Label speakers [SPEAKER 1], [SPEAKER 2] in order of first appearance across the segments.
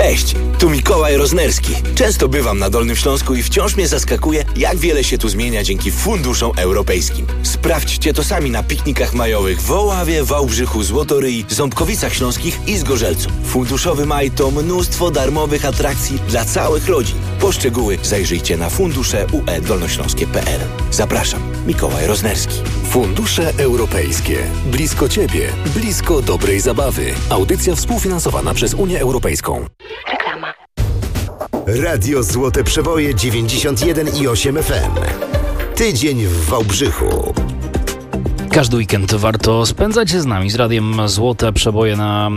[SPEAKER 1] Cześć, tu Mikołaj Roznerski. Często bywam na Dolnym Śląsku i wciąż mnie zaskakuje, jak wiele się tu zmienia dzięki funduszom europejskim. Sprawdźcie to sami na piknikach majowych w Oławie, Wałbrzychu, Złotoryi, Ząbkowicach Śląskich i Zgorzelcu. Funduszowy maj to mnóstwo darmowych atrakcji dla całych rodzin. Po szczegóły zajrzyjcie na fundusze.ue-dolnośląskie.pl. Zapraszam, Mikołaj Roznerski.
[SPEAKER 2] Fundusze europejskie. Blisko Ciebie, blisko dobrej zabawy. Audycja współfinansowana przez Unię Europejską.
[SPEAKER 3] Reklama.
[SPEAKER 4] Radio Złote Przeboje 91,8 FM. Tydzień w Wałbrzychu.
[SPEAKER 5] Każdy weekend warto spędzać z nami, z Radiem Złote Przeboje na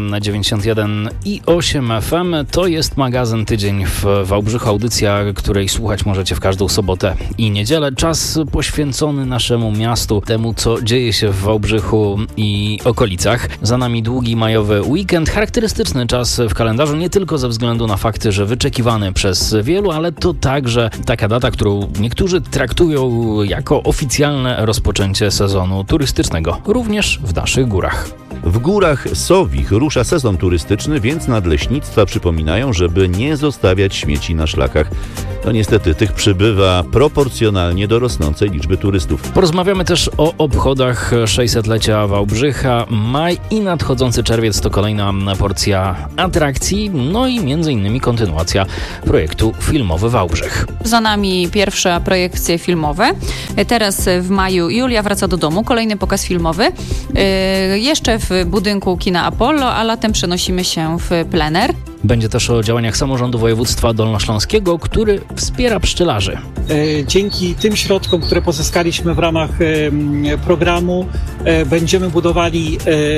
[SPEAKER 5] 91,8 FM. To jest magazyn Tydzień w Wałbrzychu, audycja, której słuchać możecie w każdą sobotę i niedzielę. Czas poświęcony naszemu miastu, temu co dzieje się w Wałbrzychu i okolicach. Za nami długi majowy weekend, charakterystyczny czas w kalendarzu, nie tylko ze względu na fakty, że wyczekiwany przez wielu, ale to także taka data, którą niektórzy traktują jako oficjalne rozpoczęcie sezonu turystycznego, również w naszych górach.
[SPEAKER 6] W górach Sowich rusza sezon turystyczny, więc nadleśnictwa przypominają, żeby nie zostawiać śmieci na szlakach. No niestety tych przybywa proporcjonalnie do rosnącej liczby turystów.
[SPEAKER 5] Porozmawiamy też o obchodach 600-lecia Wałbrzycha. Maj i nadchodzący czerwiec to kolejna porcja atrakcji, no i m.in. kontynuacja projektu Filmowy Wałbrzych.
[SPEAKER 7] Za nami pierwsze projekcje filmowe. Teraz w maju Julia wraca do domu, kolejny pokaz filmowy. Jeszcze w budynku kina Apollo, a latem przenosimy się w plener.
[SPEAKER 5] Będzie też o działaniach samorządu województwa dolnośląskiego, który wspiera pszczelarzy.
[SPEAKER 8] Dzięki tym środkom, które pozyskaliśmy w ramach programu, będziemy budowali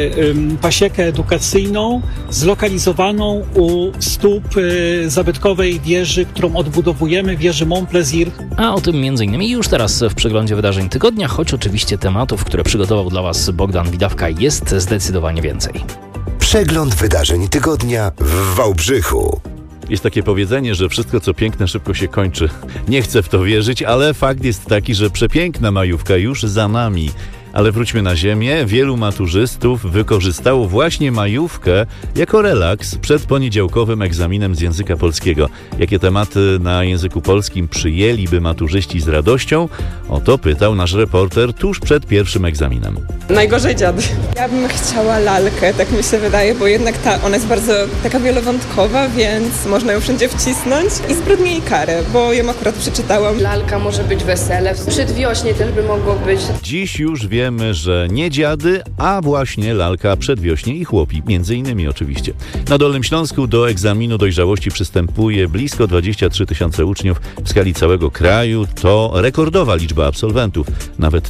[SPEAKER 8] pasiekę edukacyjną zlokalizowaną u stóp zabytkowej wieży, którą odbudowujemy, wieży Mont Plaisir.
[SPEAKER 5] A o tym m.in. już teraz w przeglądzie wydarzeń tygodnia, choć oczywiście tematów, które przygotował dla Was Bogdan Widawka, jest zdecydowanie więcej.
[SPEAKER 4] Przegląd wydarzeń tygodnia w Wałbrzychu.
[SPEAKER 6] Jest takie powiedzenie, że wszystko co piękne szybko się kończy. Nie chcę w to wierzyć, ale fakt jest taki, że przepiękna majówka już za nami. Ale wróćmy na ziemię. Wielu maturzystów wykorzystało właśnie majówkę jako relaks przed poniedziałkowym egzaminem z języka polskiego. Jakie tematy na języku polskim przyjęliby maturzyści z radością? O to pytał nasz reporter tuż przed pierwszym egzaminem.
[SPEAKER 9] Najgorzej dziady. Ja bym chciała lalkę, tak mi się wydaje, bo jednak ona jest bardzo taka wielowątkowa, więc można ją wszędzie wcisnąć i zbrodnię i karę, bo ją akurat przeczytałam.
[SPEAKER 3] Lalka może być wesele, przedwiośnie też by mogło być.
[SPEAKER 6] Dziś już wiemy, że nie dziady, a właśnie lalka, przedwiośnie i chłopi, między innymi oczywiście. Na Dolnym Śląsku do egzaminu dojrzałości przystępuje blisko 23 tysiące uczniów w skali całego kraju. To rekordowa liczba absolwentów, nawet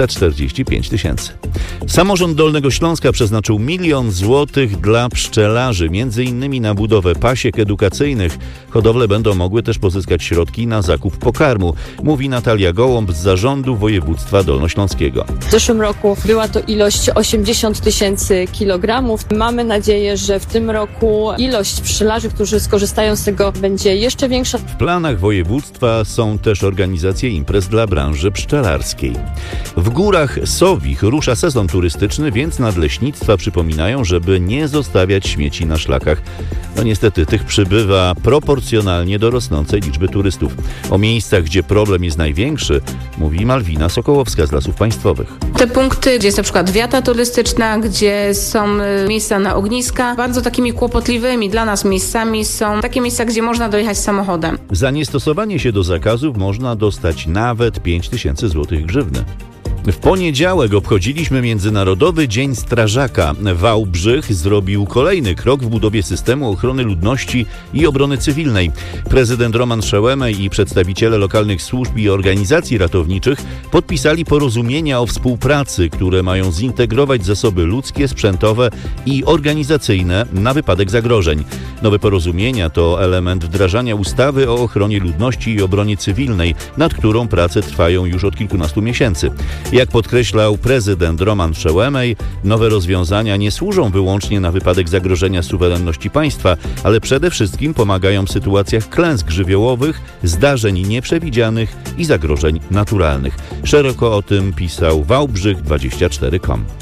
[SPEAKER 6] 345 tysięcy. Samorząd Dolnego Śląska przeznaczył 1 000 000 złotych dla pszczelarzy, między innymi na budowę pasiek edukacyjnych. Hodowle będą mogły też pozyskać środki na zakup pokarmu, mówi Natalia Gołąb z Zarządu Województwa Dolnośląskiego.
[SPEAKER 10] W zeszłym roku była to ilość 80 tysięcy kilogramów. Mamy nadzieję, że w tym roku ilość pszczelarzy, którzy skorzystają z tego, będzie jeszcze większa.
[SPEAKER 6] W planach województwa są też organizacje imprez dla branży pszczelarskiej. W górach Sowich rusza sezon turystyczny, więc nadleśnictwa przypominają, żeby nie zostawiać śmieci na szlakach. No niestety tych przybywa proporcjonalnie do rosnącej liczby turystów. O miejscach, gdzie problem jest największy, mówi Malwina Sokołowska z Lasów Państwowych.
[SPEAKER 11] Te punkty, gdzie jest na przykład wiata turystyczna, gdzie są miejsca na ogniska, bardzo takimi kłopotliwymi dla nas miejscami są takie miejsca, gdzie można dojechać samochodem.
[SPEAKER 6] Za niestosowanie się do zakazów można dostać nawet 5 tysięcy złotych grzywny. W poniedziałek obchodziliśmy Międzynarodowy Dzień Strażaka. Wałbrzych zrobił kolejny krok w budowie systemu ochrony ludności i obrony cywilnej. Prezydent Roman Szełemej i przedstawiciele lokalnych służb i organizacji ratowniczych podpisali porozumienia o współpracy, które mają zintegrować zasoby ludzkie, sprzętowe i organizacyjne na wypadek zagrożeń. Nowe porozumienia to element wdrażania ustawy o ochronie ludności i obronie cywilnej, nad którą prace trwają już od kilkunastu miesięcy. Jak podkreślał prezydent Roman Szełemej, nowe rozwiązania nie służą wyłącznie na wypadek zagrożenia suwerenności państwa, ale przede wszystkim pomagają w sytuacjach klęsk żywiołowych, zdarzeń nieprzewidzianych i zagrożeń naturalnych. Szeroko o tym pisał Wałbrzych24.com.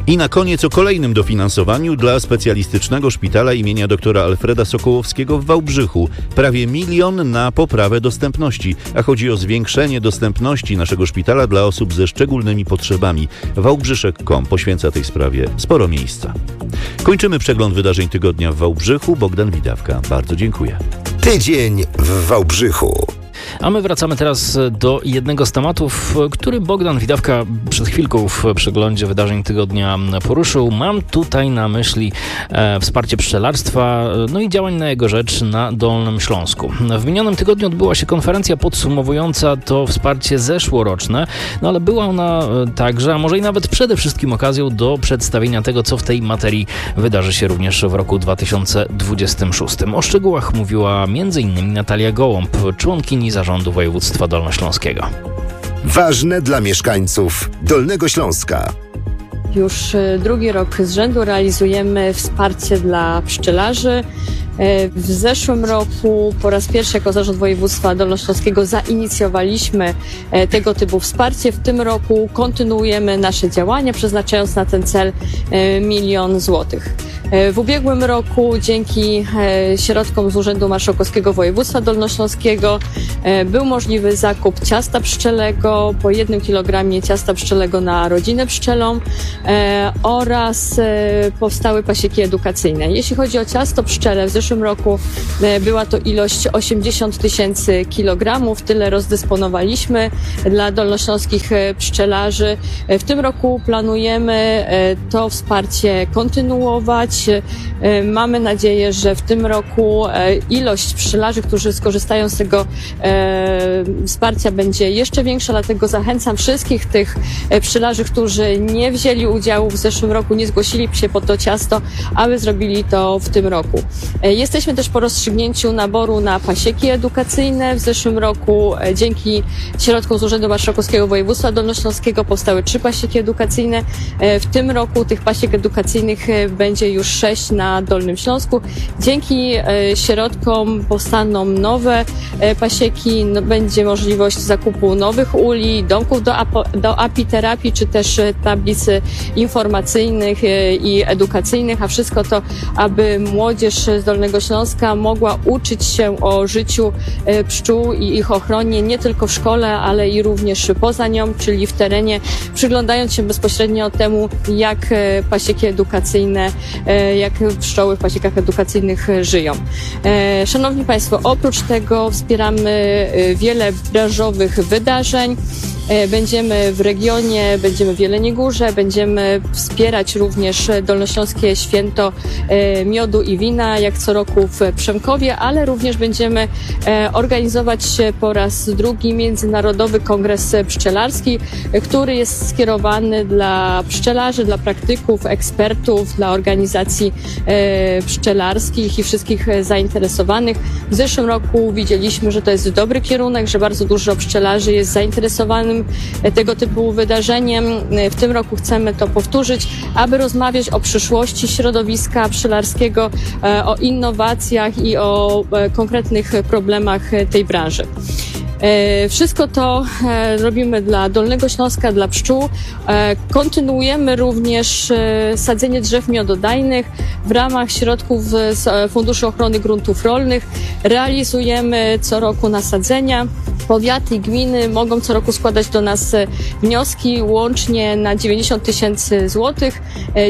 [SPEAKER 6] I na koniec o kolejnym dofinansowaniu dla specjalistycznego szpitala imienia doktora Alfreda Sokołowskiego w Wałbrzychu. Prawie 1 milion na poprawę dostępności, a chodzi o zwiększenie dostępności naszego szpitala dla osób ze szczególnymi potrzebami. Wałbrzyszek.com poświęca tej sprawie sporo miejsca. Kończymy przegląd wydarzeń tygodnia w Wałbrzychu. Bogdan Widawka. Bardzo dziękuję.
[SPEAKER 4] Tydzień w Wałbrzychu.
[SPEAKER 5] A my wracamy teraz do jednego z tematów, który Bogdan Widawka przed chwilką w przeglądzie wydarzeń tygodnia poruszył. Mam tutaj na myśli wsparcie pszczelarstwa, no i działań na jego rzecz na Dolnym Śląsku. W minionym tygodniu odbyła się konferencja podsumowująca to wsparcie zeszłoroczne, no ale była ona także, a może i nawet przede wszystkim okazją do przedstawienia tego, co w tej materii wydarzy się również w roku 2026. O szczegółach mówiła m.in. Natalia Gołąb, członkini Zarządu Województwa Dolnośląskiego. Ważne dla mieszkańców Dolnego Śląska.
[SPEAKER 10] Już drugi rok z rzędu realizujemy wsparcie dla pszczelarzy. W zeszłym roku po raz pierwszy jako Zarząd Województwa Dolnośląskiego zainicjowaliśmy tego typu wsparcie. W tym roku kontynuujemy nasze działania, przeznaczając na ten cel 1 milion złotych. W ubiegłym roku dzięki środkom z Urzędu Marszałkowskiego Województwa Dolnośląskiego był możliwy zakup ciasta pszczelego, po 1 kilogramie ciasta pszczelego na rodzinę pszczelą oraz powstały pasieki edukacyjne. Jeśli chodzi o ciasto pszczele, w zeszłym roku była to ilość 80 000 kilogramów. Tyle rozdysponowaliśmy dla dolnośląskich pszczelarzy. W tym roku planujemy to wsparcie kontynuować. Mamy nadzieję, że w tym roku ilość pszczelarzy, którzy skorzystają z tego wsparcia, będzie jeszcze większa, dlatego zachęcam wszystkich tych pszczelarzy, którzy nie wzięli udziału w zeszłym roku, nie zgłosili się po to ciasto, aby zrobili to w tym roku. Jesteśmy też po rozstrzygnięciu naboru na pasieki edukacyjne. W zeszłym roku dzięki środkom z Urzędu Marszałkowskiego Województwa Dolnośląskiego powstały 3 pasieki edukacyjne. W tym roku tych pasiek edukacyjnych będzie już 6 na Dolnym Śląsku. Dzięki środkom powstaną nowe pasieki, będzie możliwość zakupu nowych uli, domków do apiterapii, czy też tablic informacyjnych i edukacyjnych, a wszystko to, aby młodzież z Dolnego Śląska mogła uczyć się o życiu pszczół i ich ochronie nie tylko w szkole, ale i również poza nią, czyli w terenie, przyglądając się bezpośrednio temu, jak pasieki edukacyjne, jak pszczoły w pasiekach edukacyjnych żyją. Szanowni Państwo, oprócz tego wspieramy wiele branżowych wydarzeń. Będziemy w regionie, będziemy w Jeleniej Górze, będziemy wspierać również Dolnośląskie Święto Miodu i Wina, jak co roku w Przemkowie, ale również będziemy organizować po raz drugi Międzynarodowy Kongres Pszczelarski, który jest skierowany dla pszczelarzy, dla praktyków, ekspertów, dla organizacji pszczelarskich i wszystkich zainteresowanych. W zeszłym roku widzieliśmy, że to jest dobry kierunek, że bardzo dużo pszczelarzy jest zainteresowanych tego typu wydarzeniem. W tym roku chcemy to powtórzyć, aby rozmawiać o przyszłości środowiska pszczelarskiego, o innowacjach i o konkretnych problemach tej branży. Wszystko to robimy dla Dolnego Śląska, dla pszczół. Kontynuujemy również sadzenie drzew miododajnych w ramach środków z Funduszu Ochrony Gruntów Rolnych. Realizujemy co roku nasadzenia. Powiaty i gminy mogą co roku składać do nas wnioski łącznie na 90 000 złotych.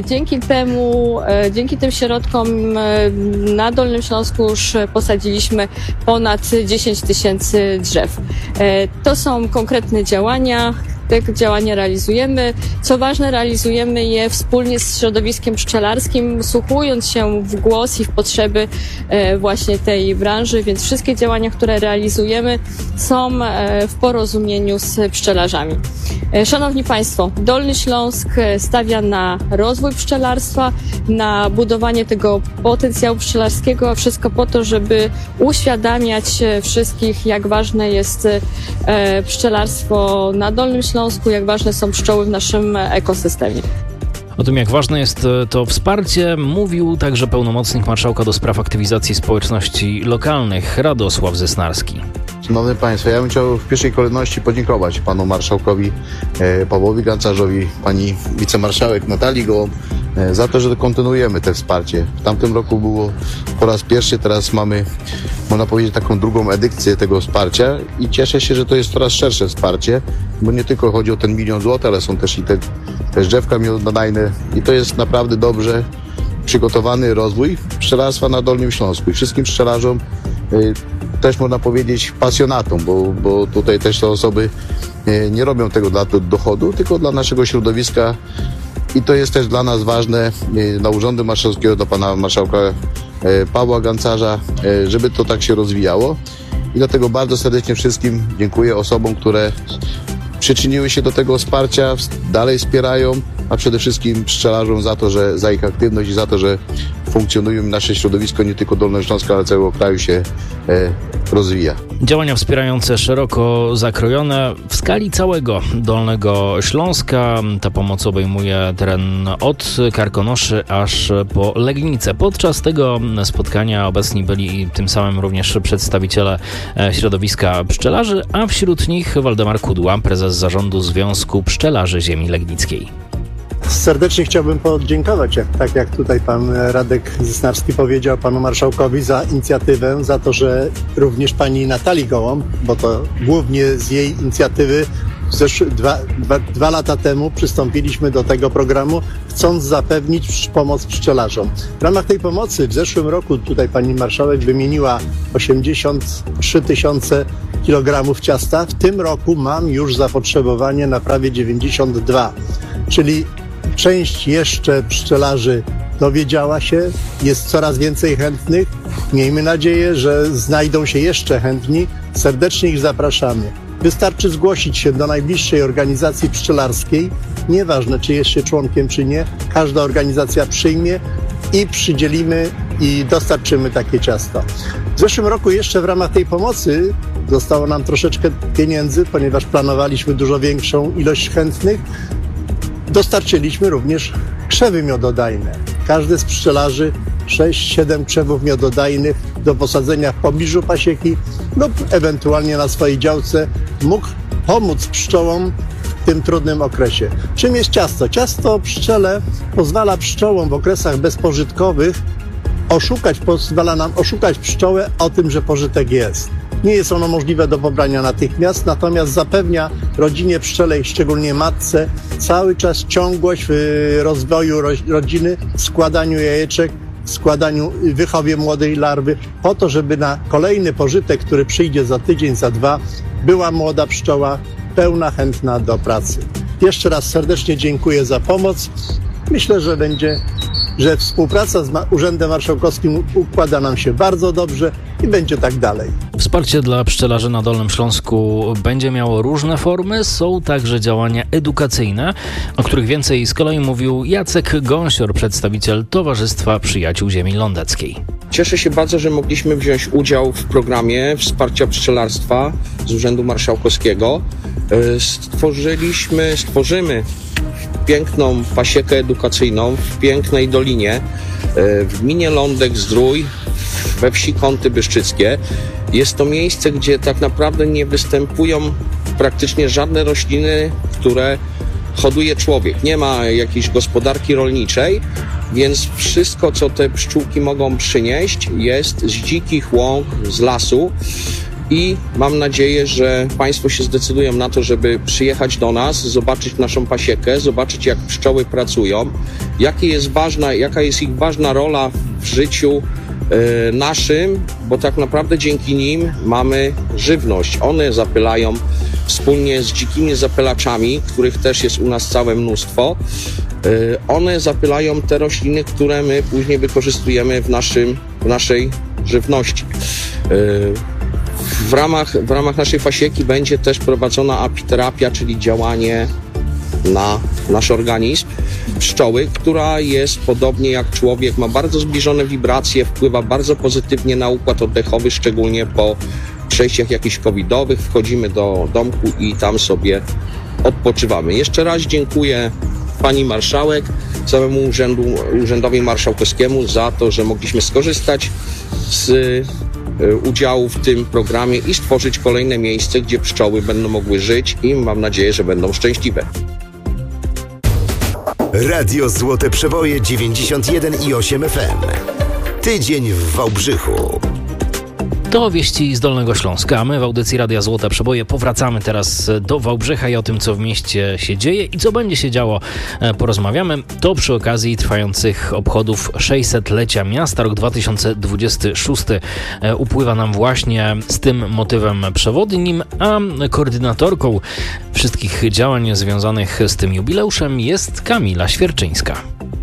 [SPEAKER 10] Dzięki tym środkom na Dolnym Śląsku już posadziliśmy ponad 10 000 drzew. To są konkretne działania. Te działania realizujemy. Co ważne, realizujemy je wspólnie z środowiskiem pszczelarskim, wsłuchując się w głos i w potrzeby właśnie tej branży, więc wszystkie działania, które realizujemy, są w porozumieniu z pszczelarzami. Szanowni Państwo, Dolny Śląsk stawia na rozwój pszczelarstwa, na budowanie tego potencjału pszczelarskiego, a wszystko po to, żeby uświadamiać wszystkich, jak ważne jest pszczelarstwo na Dolnym Śląsku, jak ważne są pszczoły w naszym ekosystemie.
[SPEAKER 5] O tym, jak ważne jest to wsparcie, mówił także pełnomocnik marszałka do spraw aktywizacji społeczności lokalnych Radosław Zesnarski.
[SPEAKER 12] Szanowni Państwo, ja bym chciał w pierwszej kolejności podziękować panu marszałkowi Pawłowi Gancarzowi, pani wicemarszałek Natalii Gołąb za to, że kontynuujemy te wsparcie. W tamtym roku było po raz pierwszy, teraz mamy, można powiedzieć, taką drugą edycję tego wsparcia i cieszę się, że to jest coraz szersze wsparcie, bo nie tylko chodzi o ten 1 000 000 złotych, ale są też i te drzewka miododajne i to jest naprawdę dobrze przygotowany rozwój pszczelarstwa na Dolnym Śląsku i wszystkim pszczelarzom, też można powiedzieć pasjonatom, bo tutaj też te osoby nie robią tego dla dochodu, tylko dla naszego środowiska i to jest też dla nas ważne, dla Urzędu Marszałkowskiego, do pana marszałka Pawła Gancarza, żeby to tak się rozwijało i dlatego bardzo serdecznie wszystkim dziękuję osobom, które przyczyniły się do tego wsparcia, dalej wspierają, a przede wszystkim pszczelarzom za ich aktywność i za to, że funkcjonują nasze środowisko nie tylko Dolnośląska, ale całego kraju się rozwija.
[SPEAKER 5] Działania wspierające szeroko zakrojone w skali całego Dolnego Śląska. Ta pomoc obejmuje teren od Karkonoszy aż po Legnicę. Podczas tego spotkania obecni byli tym samym również przedstawiciele środowiska pszczelarzy, a wśród nich Waldemar Kudła, prezes zarządu Związku Pszczelarzy Ziemi Legnickiej.
[SPEAKER 13] Serdecznie chciałbym podziękować, tak jak tutaj pan Radek Zysnarski powiedział, panu marszałkowi za inicjatywę, za to, że również pani Natalii Gołąb, bo to głównie z jej inicjatywy dwa lata temu przystąpiliśmy do tego programu, chcąc zapewnić pomoc pszczelarzom. W ramach tej pomocy w zeszłym roku, tutaj pani marszałek wymieniła 83 000 kilogramów ciasta. W tym roku mam już zapotrzebowanie na prawie 92, czyli część jeszcze pszczelarzy dowiedziała się, jest coraz więcej chętnych. Miejmy nadzieję, że znajdą się jeszcze chętni. Serdecznie ich zapraszamy. Wystarczy zgłosić się do najbliższej organizacji pszczelarskiej. Nieważne, czy jest się członkiem, czy nie. Każda organizacja przyjmie i przydzielimy i dostarczymy takie ciasto. W zeszłym roku jeszcze w ramach tej pomocy zostało nam troszeczkę pieniędzy, ponieważ planowaliśmy dużo większą ilość chętnych. Dostarczyliśmy również krzewy miododajne. Każdy z pszczelarzy 6-7 krzewów miododajnych do posadzenia w pobliżu pasieki lub ewentualnie na swojej działce mógł pomóc pszczołom w tym trudnym okresie. Czym jest ciasto? Ciasto pszczele pozwala pszczołom w okresach bezpożytkowych pozwala nam oszukać pszczołę o tym, że pożytek jest. Nie jest ono możliwe do pobrania natychmiast, natomiast zapewnia rodzinie pszczelej, szczególnie matce, cały czas ciągłość w rozwoju rodziny, w składaniu jajeczek, w składaniu, wychowie młodej larwy, po to, żeby na kolejny pożytek, który przyjdzie za tydzień, za 2, była młoda pszczoła pełna, chętna do pracy. Jeszcze raz serdecznie dziękuję za pomoc. Myślę, że współpraca z Urzędem Marszałkowskim układa nam się bardzo dobrze i będzie tak dalej.
[SPEAKER 5] Wsparcie dla pszczelarzy na Dolnym Śląsku będzie miało różne formy. Są także działania edukacyjne, o których więcej z kolei mówił Jacek Gąsior, przedstawiciel Towarzystwa Przyjaciół Ziemi Lądeckiej.
[SPEAKER 14] Cieszę się bardzo, że mogliśmy wziąć udział w programie wsparcia pszczelarstwa z Urzędu Marszałkowskiego. Stworzymy piękną pasiekę edukacyjną w pięknej dolinie, w gminie Lądek-Zdrój, we wsi Kąty Byszczyckie. Jest to miejsce, gdzie tak naprawdę nie występują praktycznie żadne rośliny, które hoduje człowiek. Nie ma jakiejś gospodarki rolniczej, więc wszystko, co te pszczółki mogą przynieść, jest z dzikich łąk, z lasu. I mam nadzieję, że Państwo się zdecydują na to, żeby przyjechać do nas, zobaczyć naszą pasiekę, zobaczyć, jak pszczoły pracują, jaka jest ich ważna rola w życiu naszym, bo tak naprawdę dzięki nim mamy żywność. One zapylają wspólnie z dzikimi zapylaczami, których też jest u nas całe mnóstwo. One zapylają te rośliny, które my później wykorzystujemy w naszej żywności. W ramach naszej pasieki będzie też prowadzona apiterapia, czyli działanie na nasz organizm pszczoły, która jest podobnie jak człowiek, ma bardzo zbliżone wibracje, wpływa bardzo pozytywnie na układ oddechowy, szczególnie po przejściach jakichś covidowych. Wchodzimy do domku i tam sobie odpoczywamy. Jeszcze raz dziękuję pani marszałek, całemu Urzędowi Marszałkowskiemu za to, że mogliśmy skorzystać z udziału w tym programie i stworzyć kolejne miejsce, gdzie pszczoły będą mogły żyć i mam nadzieję, że będą szczęśliwe.
[SPEAKER 4] Radio Złote Przeboje 91,8 FM. Tydzień w Wałbrzychu.
[SPEAKER 5] To wieści z Dolnego Śląska, a my w audycji Radia Złote Przeboje powracamy teraz do Wałbrzycha i o tym, co w mieście się dzieje i co będzie się działo, porozmawiamy. To przy okazji trwających obchodów 600-lecia miasta. Rok 2026 upływa nam właśnie z tym motywem przewodnim, a koordynatorką wszystkich działań związanych z tym jubileuszem jest Kamila Świerczyńska.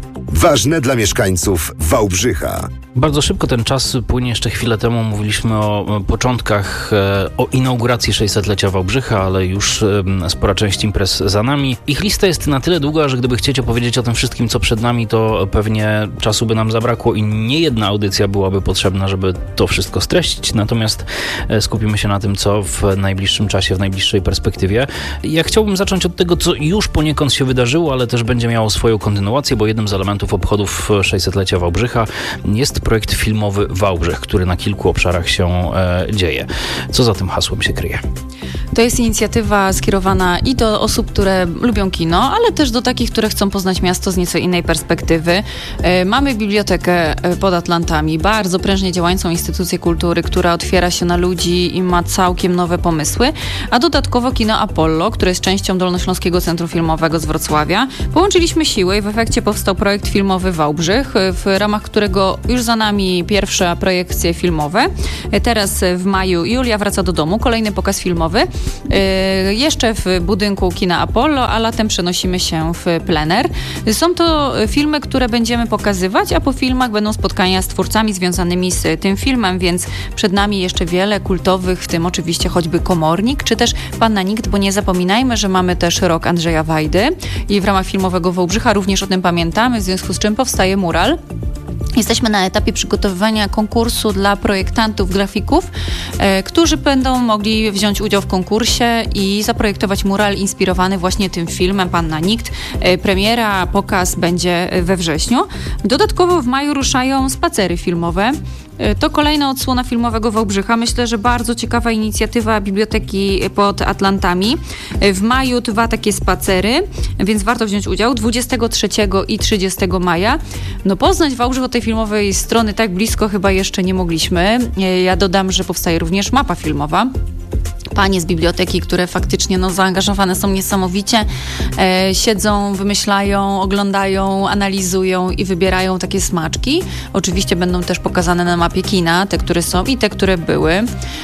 [SPEAKER 4] Ważne dla mieszkańców Wałbrzycha.
[SPEAKER 5] Bardzo szybko ten czas płynie. Jeszcze chwilę temu mówiliśmy o początkach, o inauguracji 600-lecia Wałbrzycha, ale już spora część imprez za nami. Ich lista jest na tyle długa, że gdyby chcieć opowiedzieć o tym wszystkim, co przed nami, to pewnie czasu by nam zabrakło i nie jedna audycja byłaby potrzebna, żeby to wszystko streścić. Natomiast skupimy się na tym, co w najbliższym czasie, w najbliższej perspektywie. Ja chciałbym zacząć od tego, co już poniekąd się wydarzyło, ale też będzie miało swoją kontynuację, bo jednym z elementów obchodów 600-lecia Wałbrzycha jest projekt filmowy Wałbrzych, który na kilku obszarach się dzieje. Co za tym hasłem się kryje?
[SPEAKER 7] To jest inicjatywa skierowana i do osób, które lubią kino, ale też do takich, które chcą poznać miasto z nieco innej perspektywy. Mamy bibliotekę pod Atlantami, bardzo prężnie działającą instytucję kultury, która otwiera się na ludzi i ma całkiem nowe pomysły, a dodatkowo kino Apollo, które jest częścią Dolnośląskiego Centrum Filmowego z Wrocławia. Połączyliśmy siły i w efekcie powstał projekt filmowy Wałbrzych, w ramach którego już za nami pierwsze projekcje filmowe. Teraz w maju Julia wraca do domu, kolejny pokaz filmowy. Jeszcze w budynku kina Apollo, a latem przenosimy się w plener. Są to filmy, które będziemy pokazywać, a po filmach będą spotkania z twórcami związanymi z tym filmem, więc przed nami jeszcze wiele kultowych, w tym oczywiście choćby Komornik, czy też Panna Nikt, bo nie zapominajmy, że mamy też rok Andrzeja Wajdy i w ramach filmowego Wałbrzycha również o tym pamiętamy, w związku z czym powstaje mural. Jesteśmy na etapie przygotowywania konkursu dla projektantów, grafików, którzy będą mogli wziąć udział w konkursie i zaprojektować mural inspirowany właśnie tym filmem Panna Nikt. Premiera, pokaz będzie we wrześniu. Dodatkowo w maju ruszają spacery filmowe. To kolejna odsłona filmowego Wałbrzycha. Myślę, że bardzo ciekawa inicjatywa Biblioteki pod Atlantami. W maju 2 takie spacery, więc warto wziąć udział. 23 i 30 maja. No poznać Wałbrzych od tej filmowej strony tak blisko chyba jeszcze nie mogliśmy. Ja dodam, że powstaje również mapa filmowa. Panie z biblioteki, które faktycznie zaangażowane są niesamowicie, siedzą, wymyślają, oglądają, analizują i wybierają takie smaczki. Oczywiście będą też pokazane na mapie kina, te, które są i te, które były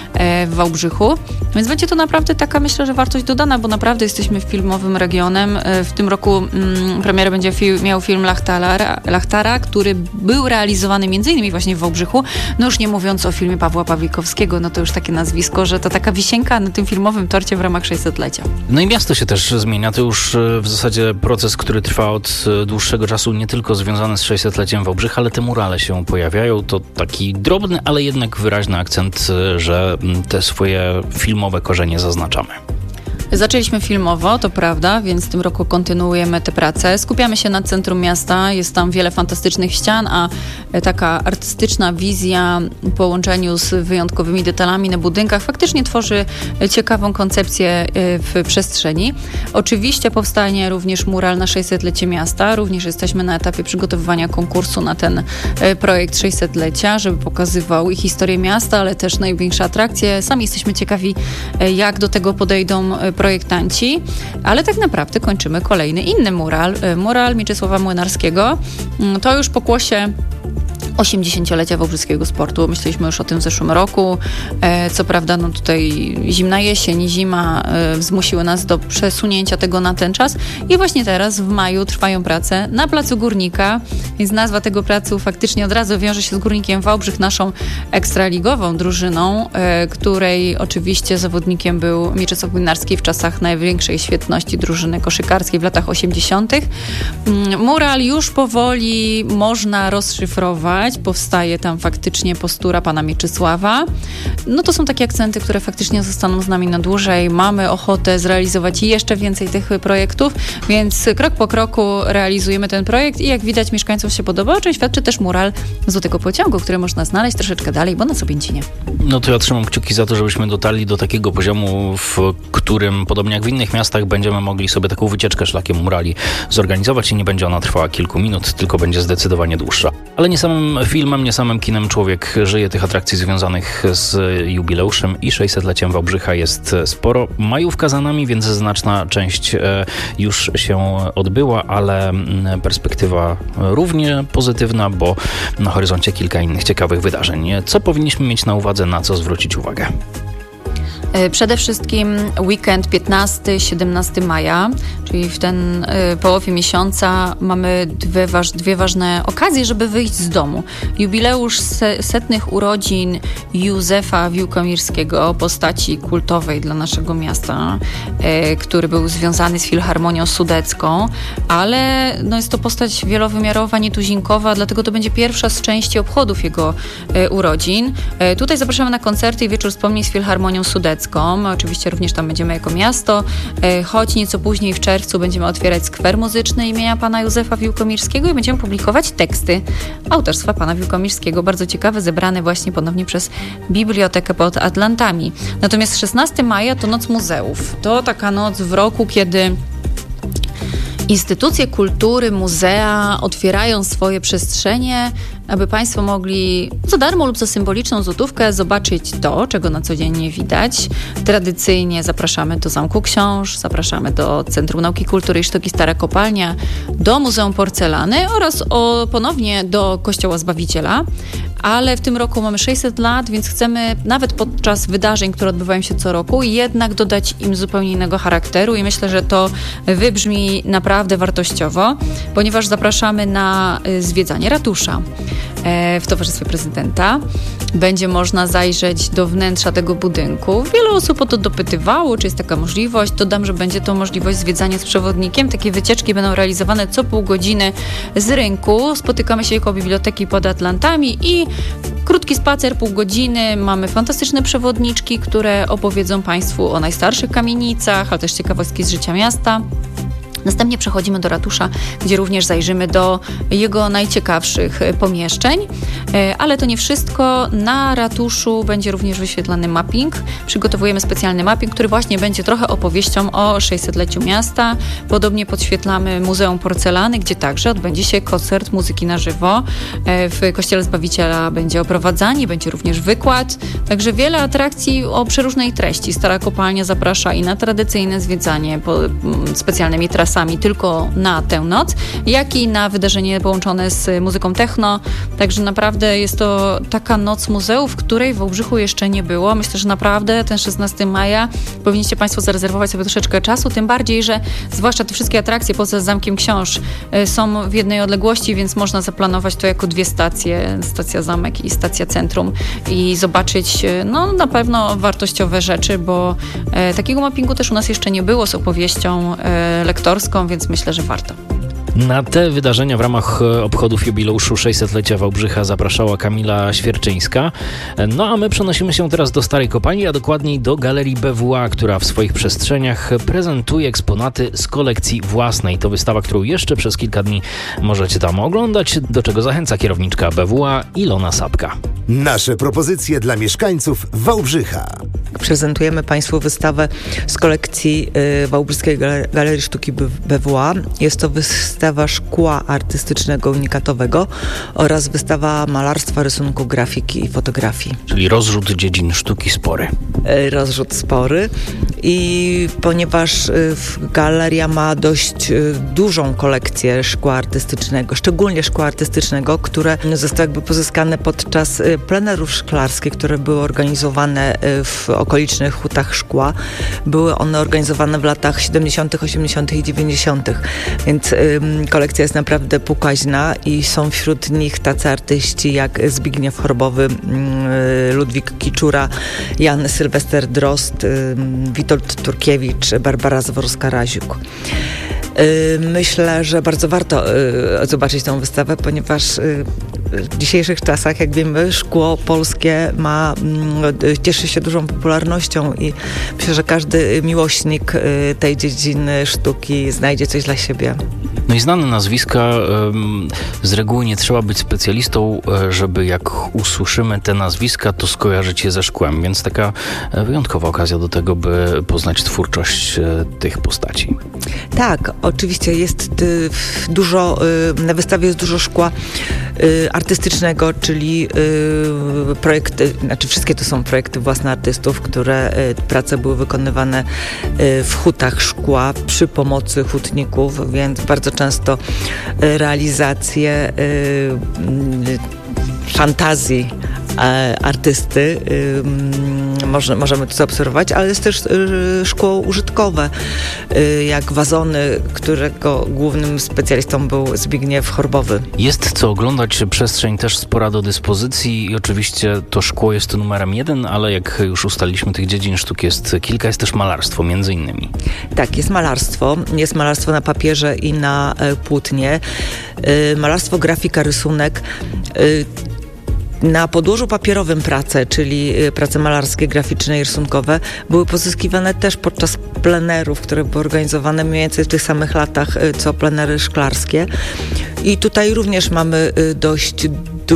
[SPEAKER 7] w Wałbrzychu. Więc będzie to naprawdę taka, myślę, że wartość dodana, bo naprawdę jesteśmy filmowym regionem. W tym roku premierę będzie miał film Lachtara, który był realizowany m.in. właśnie w Wałbrzychu. No już nie mówiąc o filmie Pawła Pawlikowskiego, no to już takie nazwisko, że to taka wisienka na tym filmowym torcie w ramach 600-lecia.
[SPEAKER 5] No i miasto się też zmienia. To już w zasadzie proces, który trwa od dłuższego czasu, nie tylko związany z 600-leciem Wałbrzycha, ale te murale się pojawiają. To taki drobny, ale jednak wyraźny akcent, że te swoje filmowe korzenie zaznaczamy.
[SPEAKER 7] Zaczęliśmy filmowo, to prawda, więc w tym roku kontynuujemy tę pracę. Skupiamy się na centrum miasta, jest tam wiele fantastycznych ścian, a taka artystyczna wizja w połączeniu z wyjątkowymi detalami na budynkach faktycznie tworzy ciekawą koncepcję w przestrzeni. Oczywiście powstanie również mural na 600-lecie miasta. Również jesteśmy na etapie przygotowywania konkursu na ten projekt 600-lecia, żeby pokazywał i historię miasta, ale też największe atrakcje. Sami jesteśmy ciekawi, jak do tego podejdą projektanci, ale tak naprawdę kończymy kolejny inny mural Mieczysława Młynarskiego. To już pokłosie 80-lecia wałbrzyskiego sportu. Myśleliśmy już o tym w zeszłym roku. Co prawda, no tutaj zimna jesień i zima zmusiły nas do przesunięcia tego na ten czas. I właśnie teraz w maju trwają prace na Placu Górnika, więc nazwa tego placu faktycznie od razu wiąże się z Górnikiem Wałbrzych, naszą ekstraligową drużyną, której oczywiście zawodnikiem był Mieczysław Młynarski w czasach największej świetności drużyny koszykarskiej w latach 80. Mural już powoli można rozszyfrować. widać. Powstaje tam faktycznie postura pana Mieczysława. No to są takie akcenty, które faktycznie zostaną z nami na dłużej. Mamy ochotę zrealizować jeszcze więcej tych projektów, więc krok po kroku realizujemy ten projekt i jak widać mieszkańcom się podoba, o czym świadczy też mural Złotego Pociągu, który można znaleźć troszeczkę dalej, bo na Sobięcinie.
[SPEAKER 5] No to ja trzymam kciuki za to, żebyśmy dotarli do takiego poziomu, w którym, podobnie jak w innych miastach, będziemy mogli sobie taką wycieczkę szlakiem murali zorganizować i nie będzie ona trwała kilku minut, tylko będzie zdecydowanie dłuższa. Ale nie samym filmem, nie samym kinem człowiek żyje. Tych atrakcji związanych z jubileuszem i 600-leciem Wałbrzycha jest sporo. Majówka za nami, więc znaczna część już się odbyła, ale perspektywa równie pozytywna, bo na horyzoncie kilka innych ciekawych wydarzeń. Co powinniśmy mieć na uwadze, na co zwrócić uwagę?
[SPEAKER 7] Przede wszystkim weekend 15-17 maja, czyli w ten połowie miesiąca mamy dwie ważne okazje, żeby wyjść z domu. Jubileusz setnych urodzin Józefa Wiłkomirskiego, postaci kultowej dla naszego miasta, który był związany z Filharmonią Sudecką, ale no jest to postać wielowymiarowa, nietuzinkowa, dlatego to będzie pierwsza z części obchodów jego urodzin. Tutaj zapraszamy na koncerty i wieczór wspomnień z Filharmonią Sudecką. Oczywiście również tam będziemy jako miasto, choć nieco później w czerwcu będziemy otwierać skwer muzyczny imienia pana Józefa Wiłkomirskiego i będziemy publikować teksty autorstwa pana Wiłkomirskiego, bardzo ciekawe, zebrane właśnie ponownie przez Bibliotekę pod Atlantami. Natomiast 16 maja to Noc Muzeów. To taka noc w roku, kiedy instytucje kultury, muzea otwierają swoje przestrzenie, aby Państwo mogli za darmo lub za symboliczną złotówkę zobaczyć to, czego na co dzień nie widać. Tradycyjnie zapraszamy do Zamku Książ, zapraszamy do Centrum Nauki, Kultury i Sztuki Stara Kopalnia, do Muzeum Porcelany oraz ponownie do Kościoła Zbawiciela. Ale w tym roku mamy 600 lat, więc chcemy nawet podczas wydarzeń, które odbywają się co roku, jednak dodać im zupełnie innego charakteru i myślę, że to wybrzmi naprawdę wartościowo, ponieważ zapraszamy na zwiedzanie ratusza w towarzystwie prezydenta. Będzie można zajrzeć do wnętrza tego budynku. Wiele osób o to dopytywało, czy jest taka możliwość. Dodam, że będzie to możliwość zwiedzania z przewodnikiem. Takie wycieczki będą realizowane co pół godziny z rynku. Spotykamy się koło Biblioteki pod Atlantami i krótki spacer, pół godziny. Mamy fantastyczne przewodniczki, które opowiedzą Państwu o najstarszych kamienicach, ale też ciekawostki z życia miasta. Następnie przechodzimy do ratusza, gdzie również zajrzymy do jego najciekawszych pomieszczeń. Ale to nie wszystko. Na ratuszu będzie również wyświetlany mapping. Przygotowujemy specjalny mapping, który właśnie będzie trochę opowieścią o 600-leciu miasta. Podobnie podświetlamy Muzeum Porcelany, gdzie także odbędzie się koncert muzyki na żywo. W Kościele Zbawiciela będzie oprowadzanie, będzie również wykład. Także wiele atrakcji o przeróżnej treści. Stara Kopalnia zaprasza i na tradycyjne zwiedzanie specjalnymi trasami tylko na tę noc, jak i na wydarzenie połączone z muzyką techno. Także naprawdę jest to taka noc muzeów, której w Wałbrzychu jeszcze nie było. Myślę, że naprawdę ten 16 maja powinniście Państwo zarezerwować sobie troszeczkę czasu, tym bardziej, że zwłaszcza te wszystkie atrakcje poza Zamkiem Książ są w jednej odległości, więc można zaplanować to jako dwie stacje, stacja Zamek i stacja Centrum i zobaczyć no na pewno wartościowe rzeczy, bo takiego mappingu też u nas jeszcze nie było z opowieścią lektorską, więc myślę, że warto.
[SPEAKER 5] Na te wydarzenia w ramach obchodów jubileuszu 600-lecia Wałbrzycha zapraszała Kamila Świerczyńska. No a my przenosimy się teraz do Starej Kopalni, a dokładniej do Galerii BWA, która w swoich przestrzeniach prezentuje eksponaty z kolekcji własnej. To wystawa, którą jeszcze przez kilka dni możecie tam oglądać, do czego zachęca kierowniczka BWA Ilona Sapka.
[SPEAKER 4] Nasze propozycje dla mieszkańców Wałbrzycha.
[SPEAKER 15] Prezentujemy Państwu wystawę z kolekcji Wałbrzyskiej Galerii Sztuki BWA. Jest to wystawa szkła artystycznego unikatowego oraz wystawa malarstwa, rysunku, grafiki i fotografii.
[SPEAKER 5] Czyli rozrzut dziedzin sztuki spory.
[SPEAKER 15] Rozrzut spory i ponieważ galeria ma dość dużą kolekcję szkła artystycznego, szczególnie szkła artystycznego, które zostało jakby pozyskane podczas plenerów szklarskich, które były organizowane w okolicznych hutach szkła. Były one organizowane w latach 70., 80. i 90., więc kolekcja jest naprawdę pokaźna i są wśród nich tacy artyści jak Zbigniew Chorbowy, Ludwik Kiczura, Jan Sylwester Drozd, Witold Turkiewicz, Barbara Zworska-Raziuk. Myślę, że bardzo warto zobaczyć tę wystawę, ponieważ w dzisiejszych czasach, jak wiemy, szkło polskie cieszy się dużą popularnością i myślę, że każdy miłośnik tej dziedziny sztuki znajdzie coś dla siebie.
[SPEAKER 5] No i znane nazwiska, z reguły nie trzeba być specjalistą, żeby jak usłyszymy te nazwiska, to skojarzyć je ze szkłem, więc taka wyjątkowa okazja do tego, by poznać twórczość tych postaci.
[SPEAKER 15] Tak, oczywiście jest dużo, na wystawie jest dużo szkła artystycznego, czyli projekty, znaczy wszystkie to są projekty własne artystów, które prace były wykonywane w hutach szkła przy pomocy hutników, więc bardzo często realizacje fantazji artysty możemy to zaobserwować, ale jest też szkło użytkowe, jak wazony, którego głównym specjalistą był Zbigniew Horbowy.
[SPEAKER 5] Jest co oglądać, przestrzeń też spora do dyspozycji i oczywiście to szkło jest numerem 1, ale jak już ustaliliśmy, tych dziedzin sztuki jest kilka, jest też malarstwo między innymi.
[SPEAKER 15] Tak, jest malarstwo na papierze i na płótnie, malarstwo, grafika, rysunek. Na podłożu papierowym prace, czyli prace malarskie, graficzne i rysunkowe, były pozyskiwane też podczas plenerów, które były organizowane mniej więcej w tych samych latach, co plenery szklarskie. I tutaj również mamy dość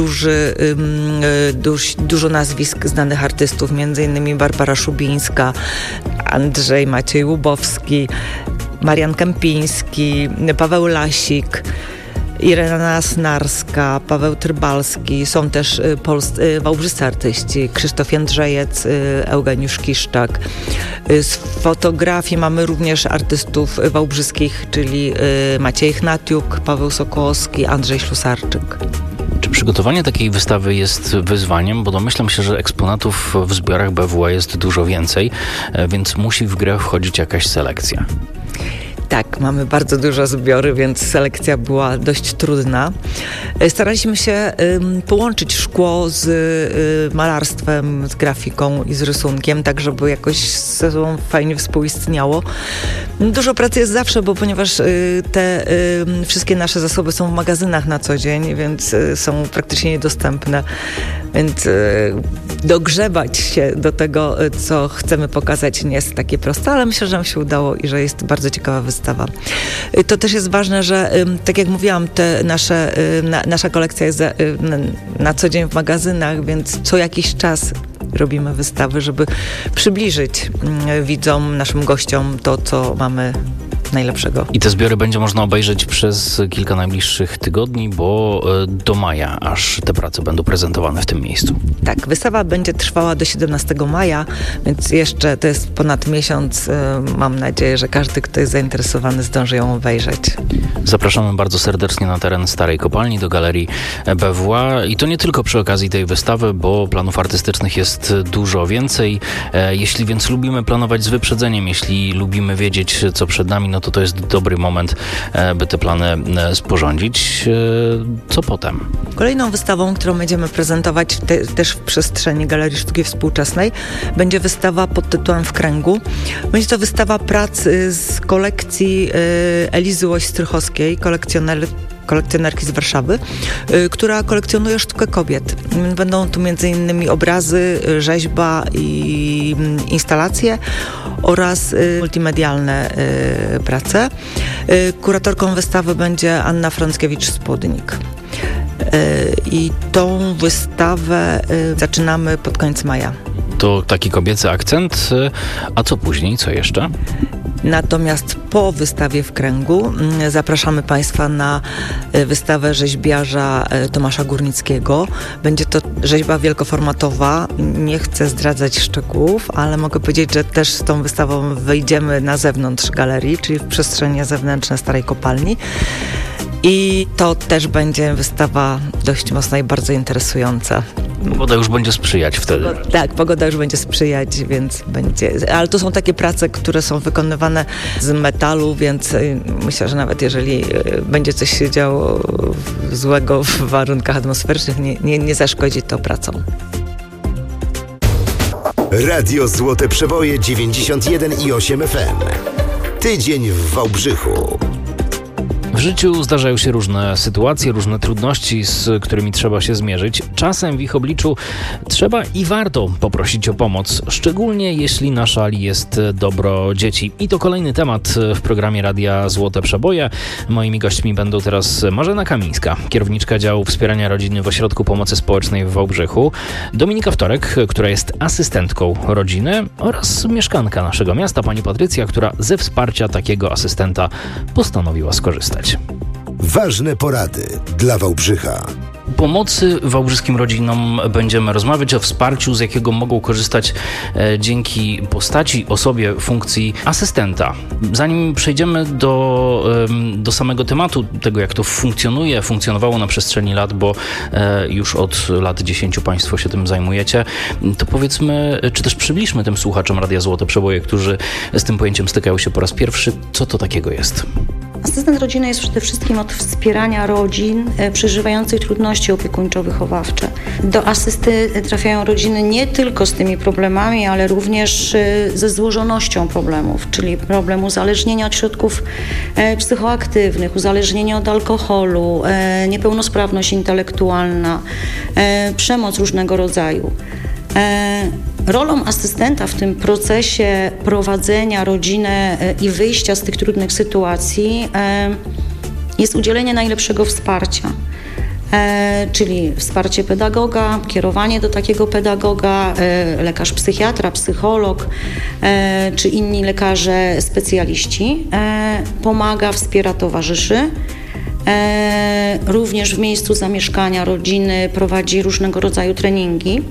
[SPEAKER 15] dużo nazwisk znanych artystów, między innymi Barbara Szubińska, Andrzej Maciej Łubowski, Marian Kępiński, Paweł Lasik, Irena Snarska, Paweł Trybalski, są też wałbrzyscy artyści, Krzysztof Jędrzejec, Eugeniusz Kiszczak. Z fotografii mamy również artystów wałbrzyskich, czyli Maciej Chnatiuk, Paweł Sokołowski, Andrzej Ślusarczyk.
[SPEAKER 5] Czy przygotowanie takiej wystawy jest wyzwaniem? Bo domyślam się, że eksponatów w zbiorach BWA jest dużo więcej, więc musi w grę wchodzić jakaś selekcja.
[SPEAKER 15] Tak, mamy bardzo dużo zbiory, więc selekcja była dość trudna. Staraliśmy się połączyć szkło z malarstwem, z grafiką i z rysunkiem, tak żeby jakoś ze sobą fajnie współistniało. Dużo pracy jest zawsze, ponieważ te wszystkie nasze zasoby są w magazynach na co dzień, więc są praktycznie niedostępne. Więc dogrzebać się do tego, co chcemy pokazać, nie jest takie proste, ale myślę, że nam się udało i że jest bardzo ciekawa wystawa. To też jest ważne, że tak jak mówiłam, nasza kolekcja jest na co dzień w magazynach, więc co jakiś czas robimy wystawy, żeby przybliżyć widzom, naszym gościom to, co mamy najlepszego.
[SPEAKER 5] I te zbiory będzie można obejrzeć przez kilka najbliższych tygodni, bo do maja aż te prace będą prezentowane w tym miejscu.
[SPEAKER 15] Tak, wystawa będzie trwała do 17 maja, więc jeszcze to jest ponad miesiąc. Mam nadzieję, że każdy, kto jest zainteresowany, zdąży ją obejrzeć.
[SPEAKER 5] Zapraszamy bardzo serdecznie na teren Starej Kopalni do Galerii BWA i to nie tylko przy okazji tej wystawy, bo planów artystycznych jest dużo więcej. Jeśli więc lubimy planować z wyprzedzeniem, jeśli lubimy wiedzieć, co przed nami, no to jest dobry moment, by te plany sporządzić. Co potem?
[SPEAKER 15] Kolejną wystawą, którą będziemy prezentować też w przestrzeni Galerii Sztuki Współczesnej, będzie wystawa pod tytułem W kręgu. Będzie to wystawa prac z kolekcji Elizy Łoś-Strychowskiej, kolekcjonerki z Warszawy, która kolekcjonuje sztukę kobiet. Będą tu m.in. obrazy, rzeźba i instalacje oraz multimedialne prace. Kuratorką wystawy będzie Anna Frąckiewicz-Spódnik. I tą wystawę zaczynamy pod koniec maja.
[SPEAKER 5] To taki kobiecy akcent, a co później, co jeszcze?
[SPEAKER 15] Natomiast po wystawie W kręgu zapraszamy Państwa na wystawę rzeźbiarza Tomasza Górnickiego. Będzie to rzeźba wielkoformatowa. Nie chcę zdradzać szczegółów, ale mogę powiedzieć, że też z tą wystawą wyjdziemy na zewnątrz galerii, czyli w przestrzenie zewnętrzne Starej Kopalni. I to też będzie wystawa dość mocna i bardzo interesująca.
[SPEAKER 5] Pogoda już będzie sprzyjać wtedy.
[SPEAKER 15] Tak, pogoda już będzie sprzyjać, więc będzie. Ale to są takie prace, które są wykonywane z metalu, więc myślę, że nawet jeżeli będzie coś się działo złego w warunkach atmosferycznych, nie zaszkodzi to pracom.
[SPEAKER 4] Radio Złote Przeboje 91,8 FM. Tydzień w Wałbrzychu.
[SPEAKER 5] W życiu zdarzają się różne sytuacje, różne trudności, z którymi trzeba się zmierzyć. Czasem w ich obliczu trzeba i warto poprosić o pomoc, szczególnie jeśli na szali jest dobro dzieci. I to kolejny temat w programie Radia Złote Przeboje. Moimi gośćmi będą teraz Marzena Kamińska, kierowniczka działu wspierania rodziny w Ośrodku Pomocy Społecznej w Wałbrzychu, Dominika Wtorek, która jest asystentką rodziny, oraz mieszkanka naszego miasta, pani Patrycja, która ze wsparcia takiego asystenta postanowiła skorzystać.
[SPEAKER 4] Ważne porady dla Wałbrzycha.
[SPEAKER 5] Pomocy wałbrzyskim rodzinom będziemy rozmawiać, o wsparciu, z jakiego mogą korzystać dzięki postaci, osobie, funkcji asystenta. Zanim przejdziemy do samego tematu, tego jak to funkcjonowało na przestrzeni lat, bo już od lat 10 Państwo się tym zajmujecie, to powiedzmy, czy też przybliżmy tym słuchaczom Radia Złote Przeboje, którzy z tym pojęciem stykają się po raz pierwszy, co to takiego jest.
[SPEAKER 16] Asystent rodziny jest przede wszystkim od wspierania rodzin przeżywających trudności opiekuńczo-wychowawcze. Do asysty trafiają rodziny nie tylko z tymi problemami, ale również ze złożonością problemów, czyli problem uzależnienia od środków psychoaktywnych, uzależnienia od alkoholu, niepełnosprawność intelektualna, przemoc różnego rodzaju. Rolą asystenta w tym procesie prowadzenia rodziny i wyjścia z tych trudnych sytuacji jest udzielenie najlepszego wsparcia, czyli wsparcie pedagoga, kierowanie do takiego pedagoga, lekarz psychiatra, psycholog czy inni lekarze specjaliści. Pomaga, wspiera, towarzyszy. Również w miejscu zamieszkania rodziny prowadzi różnego rodzaju treningi.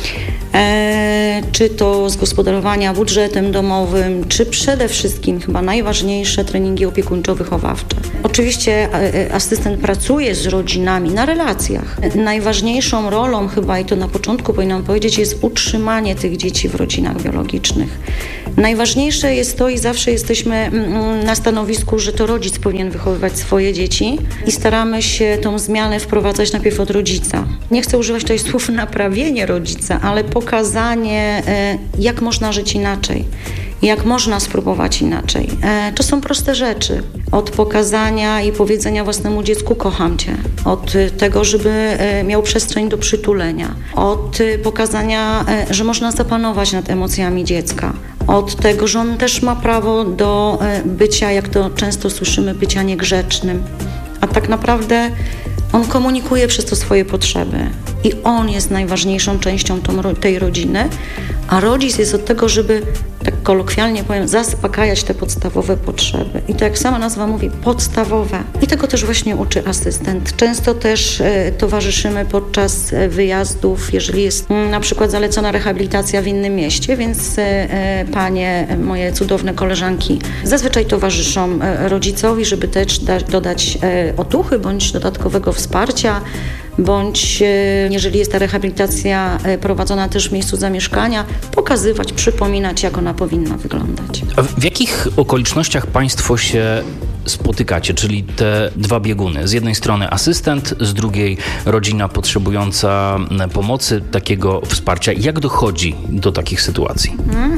[SPEAKER 16] Czy to z gospodarowania budżetem domowym, czy przede wszystkim chyba najważniejsze treningi opiekuńczo-wychowawcze. Oczywiście asystent pracuje z rodzinami na relacjach. Najważniejszą rolą chyba, i to na początku powinnam powiedzieć, jest utrzymanie tych dzieci w rodzinach biologicznych. Najważniejsze jest to i zawsze jesteśmy na stanowisku, że to rodzic powinien wychowywać swoje dzieci i staramy się tą zmianę wprowadzać najpierw od rodzica. Nie chcę używać tutaj słów naprawienie rodzica, ale pokazanie, jak można żyć inaczej, jak można spróbować inaczej. To są proste rzeczy. Od pokazania i powiedzenia własnemu dziecku kocham cię, od tego, żeby miał przestrzeń do przytulenia, od pokazania, że można zapanować nad emocjami dziecka, od tego, że on też ma prawo do bycia, jak to często słyszymy, bycia niegrzecznym. A tak naprawdę on komunikuje przez to swoje potrzeby i on jest najważniejszą częścią tej rodziny, a rodzic jest od tego, żeby, tak kolokwialnie powiem, zaspokajać te podstawowe potrzeby. I to, jak sama nazwa mówi, podstawowe. I tego też właśnie uczy asystent. Często też towarzyszymy podczas wyjazdów, jeżeli jest na przykład zalecona rehabilitacja w innym mieście, więc panie, moje cudowne koleżanki, zazwyczaj towarzyszą rodzicowi, żeby też dodać otuchy bądź dodatkowego wsparcia, bądź jeżeli jest ta rehabilitacja prowadzona też w miejscu zamieszkania, pokazywać, przypominać, jak ona powinna wyglądać.
[SPEAKER 5] A w jakich okolicznościach Państwo się spotykacie, czyli te dwa bieguny? Z jednej strony asystent, z drugiej rodzina potrzebująca pomocy, takiego wsparcia. Jak dochodzi do takich sytuacji?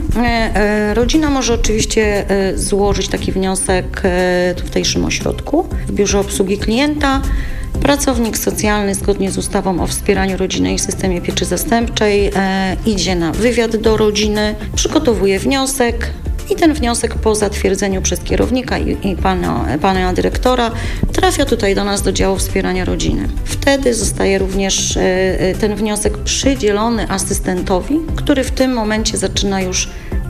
[SPEAKER 16] Rodzina może oczywiście złożyć taki wniosek w tutejszym ośrodku, w biurze obsługi klienta. Pracownik socjalny zgodnie z ustawą o wspieraniu rodziny i systemie pieczy zastępczej idzie na wywiad do rodziny, przygotowuje wniosek i ten wniosek po zatwierdzeniu przez kierownika i pana dyrektora trafia tutaj do nas, do działu wspierania rodziny. Wtedy zostaje również ten wniosek przydzielony asystentowi, który w tym momencie zaczyna już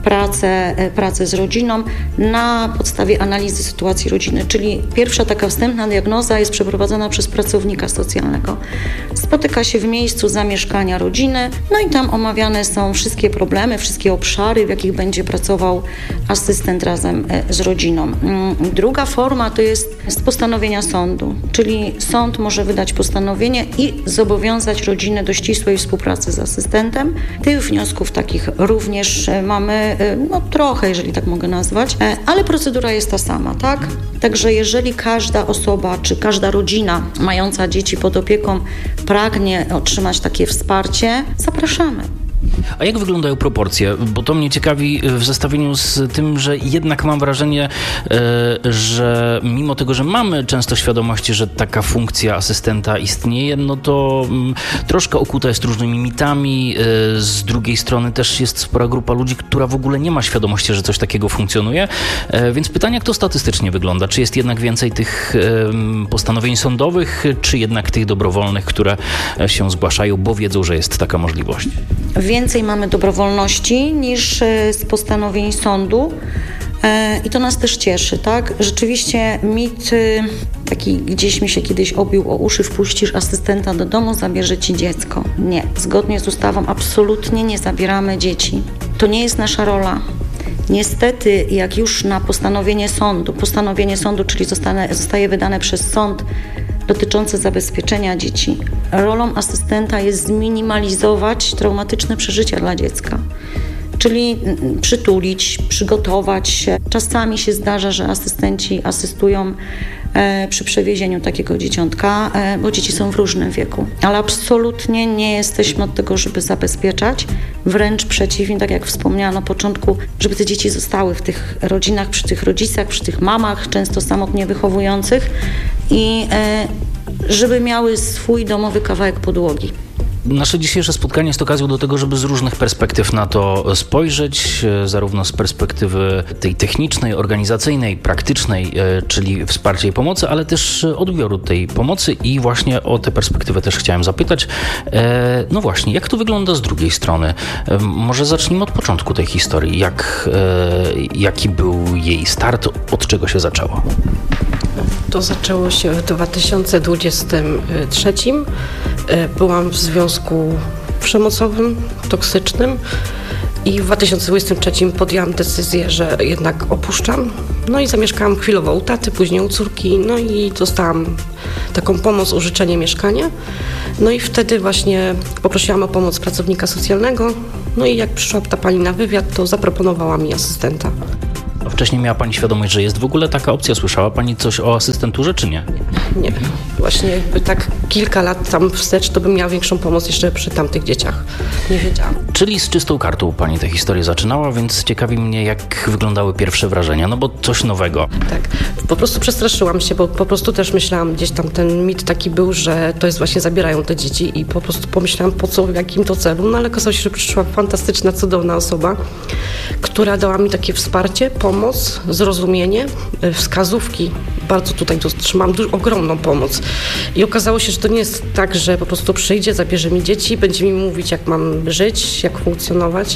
[SPEAKER 16] pracę z rodziną na podstawie analizy sytuacji rodziny, czyli pierwsza taka wstępna diagnoza jest przeprowadzona przez pracownika socjalnego. Spotyka się w miejscu zamieszkania rodziny, no i tam omawiane są wszystkie problemy, wszystkie obszary, w jakich będzie pracował asystent razem z rodziną. Druga forma to jest z postanowienia sądu, czyli sąd może wydać postanowienie i zobowiązać rodzinę do ścisłej współpracy z asystentem. Tych wniosków takich również mamy trochę, jeżeli tak mogę nazwać, ale procedura jest ta sama, tak? Także jeżeli każda osoba, czy każda rodzina mająca dzieci pod opieką pragnie otrzymać takie wsparcie, zapraszamy.
[SPEAKER 5] A jak wyglądają proporcje? Bo to mnie ciekawi w zestawieniu z tym, że jednak mam wrażenie, że mimo tego, że mamy często świadomości, że taka funkcja asystenta istnieje, no to troszkę okuta jest różnymi mitami. Z drugiej strony też jest spora grupa ludzi, która w ogóle nie ma świadomości, że coś takiego funkcjonuje. Więc pytanie, jak to statystycznie wygląda? Czy jest jednak więcej tych postanowień sądowych, czy jednak tych dobrowolnych, które się zgłaszają, bo wiedzą, że jest taka możliwość?
[SPEAKER 16] Więcej mamy dobrowolności niż z postanowień sądu i to nas też cieszy, tak? Rzeczywiście mit taki gdzieś mi się kiedyś obił o uszy, wpuścisz asystenta do domu, zabierze ci dziecko. Nie, zgodnie z ustawą absolutnie nie zabieramy dzieci. To nie jest nasza rola. Niestety, jak już na postanowienie sądu, czyli zostaje wydane przez sąd dotyczące zabezpieczenia dzieci, rolą asystenta jest zminimalizować traumatyczne przeżycia dla dziecka. Czyli przytulić, przygotować się. Czasami się zdarza, że asystenci asystują przy przewiezieniu takiego dzieciątka, bo dzieci są w różnym wieku. Ale absolutnie nie jesteśmy od tego, żeby zabezpieczać. Wręcz przeciwnie, tak jak wspomniałam na początku, żeby te dzieci zostały w tych rodzinach, przy tych rodzicach, przy tych mamach, często samotnie wychowujących i żeby miały swój domowy kawałek podłogi.
[SPEAKER 5] Nasze dzisiejsze spotkanie jest okazją do tego, żeby z różnych perspektyw na to spojrzeć, zarówno z perspektywy tej technicznej, organizacyjnej, praktycznej, czyli wsparcia i pomocy, ale też odbioru tej pomocy i właśnie o tę perspektywę też chciałem zapytać. No właśnie, jak to wygląda z drugiej strony? Może zacznijmy od początku tej historii. Jaki był jej start? Od czego się zaczęło?
[SPEAKER 17] To zaczęło się w 2023. Byłam w związku przemocowym, toksycznym i w 2023 podjęłam decyzję, że jednak opuszczam. No i zamieszkałam chwilowo u taty, później u córki, no i dostałam taką pomoc, użyczenie mieszkania. No i wtedy właśnie poprosiłam o pomoc pracownika socjalnego. No i jak przyszła ta pani na wywiad, to zaproponowała mi asystenta.
[SPEAKER 5] A wcześniej miała pani świadomość, że jest w ogóle taka opcja? Słyszała pani coś o asystenturze, czy nie?
[SPEAKER 17] Nie. Właśnie jakby tak kilka lat tam wstecz, to bym miała większą pomoc jeszcze przy tamtych dzieciach. Nie wiedziałam.
[SPEAKER 5] Czyli z czystą kartą pani tę historię zaczynała, więc ciekawi mnie, jak wyglądały pierwsze wrażenia, no bo coś nowego.
[SPEAKER 17] Tak. Po prostu przestraszyłam się, bo po prostu też myślałam, gdzieś tam ten mit taki był, że to jest właśnie zabierają te dzieci i po prostu pomyślałam, po co, w jakim to celu. No ale okazało się, że przyszła fantastyczna, cudowna osoba, która dała mi takie wsparcie, pomoc, zrozumienie, wskazówki. Bardzo tutaj otrzymałam ogromną pomoc. I okazało się, że to nie jest tak, że po prostu przyjdzie, zabierze mi dzieci, będzie mi mówić, jak mam żyć, jak funkcjonować.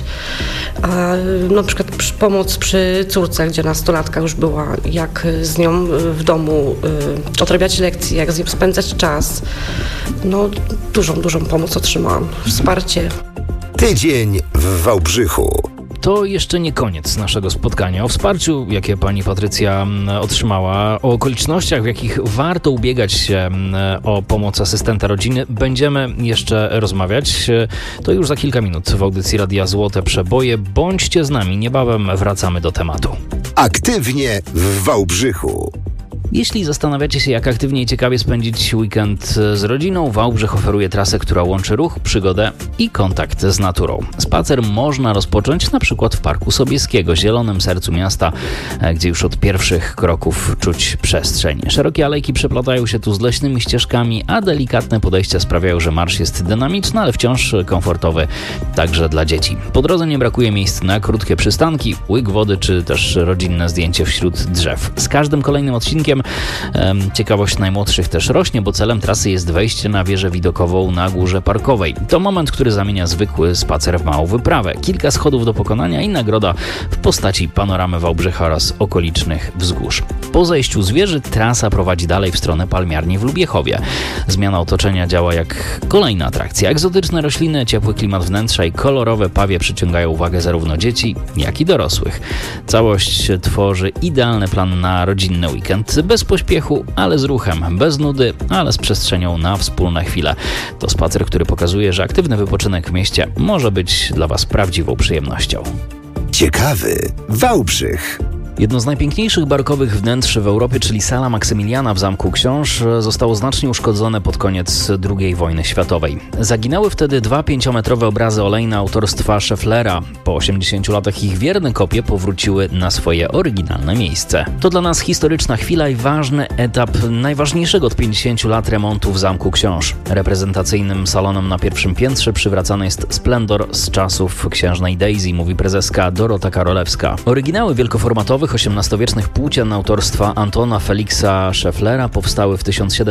[SPEAKER 17] Na przykład pomoc przy córce, gdzie nastolatka już była, jak z nią w domu odrabiać lekcje, jak z nią spędzać czas. No, dużą pomoc otrzymałam. Wsparcie.
[SPEAKER 4] Tydzień w Wałbrzychu.
[SPEAKER 5] To jeszcze nie koniec naszego spotkania. O wsparciu, jakie pani Patrycja otrzymała, o okolicznościach, w jakich warto ubiegać się o pomoc asystenta rodziny, będziemy jeszcze rozmawiać. To już za kilka minut w audycji Radia Złote Przeboje. Bądźcie z nami, niebawem wracamy do tematu.
[SPEAKER 4] Aktywnie w Wałbrzychu.
[SPEAKER 5] Jeśli zastanawiacie się, jak aktywnie i ciekawie spędzić weekend z rodziną, Wałbrzych oferuje trasę, która łączy ruch, przygodę i kontakt z naturą. Spacer można rozpocząć na przykład w Parku Sobieskiego, zielonym sercu miasta, gdzie już od pierwszych kroków czuć przestrzeń. Szerokie alejki przeplatają się tu z leśnymi ścieżkami, a delikatne podejścia sprawiają, że marsz jest dynamiczny, ale wciąż komfortowy, także dla dzieci. Po drodze nie brakuje miejsc na krótkie przystanki, łyk wody czy też rodzinne zdjęcie wśród drzew. Z każdym kolejnym odcinkiem ciekawość najmłodszych też rośnie, bo celem trasy jest wejście na wieżę widokową na Górze Parkowej. To moment, który zamienia zwykły spacer w małą wyprawę. Kilka schodów do pokonania i nagroda w postaci panoramy Wałbrzycha oraz okolicznych wzgórz. Po zejściu z wieży trasa prowadzi dalej w stronę palmiarni w Lubiechowie. Zmiana otoczenia działa jak kolejna atrakcja. Egzotyczne rośliny, ciepły klimat wnętrza i kolorowe pawie przyciągają uwagę zarówno dzieci, jak i dorosłych. Całość tworzy idealny plan na rodzinny weekend. Bez pośpiechu, ale z ruchem, bez nudy, ale z przestrzenią na wspólne chwile. To spacer, który pokazuje, że aktywny wypoczynek w mieście może być dla Was prawdziwą przyjemnością.
[SPEAKER 4] Ciekawy Wałbrzych.
[SPEAKER 5] Jedno z najpiękniejszych barokowych wnętrz w Europie, czyli sala Maksymiliana w Zamku Książ, zostało znacznie uszkodzone pod koniec II wojny światowej. Zaginęły wtedy 2 5-metrowe obrazy olejne autorstwa Schefflera. Po 80 latach ich wierne kopie powróciły na swoje oryginalne miejsce. To dla nas historyczna chwila i ważny etap najważniejszego od 50 lat remontu w Zamku Książ. Reprezentacyjnym salonom na pierwszym piętrze przywracany jest splendor z czasów księżnej Daisy, mówi prezeska Dorota Karolewska. Oryginały wielkoformatowych XVIII-wiecznych płócien autorstwa Antona Felixa Schefflera powstały w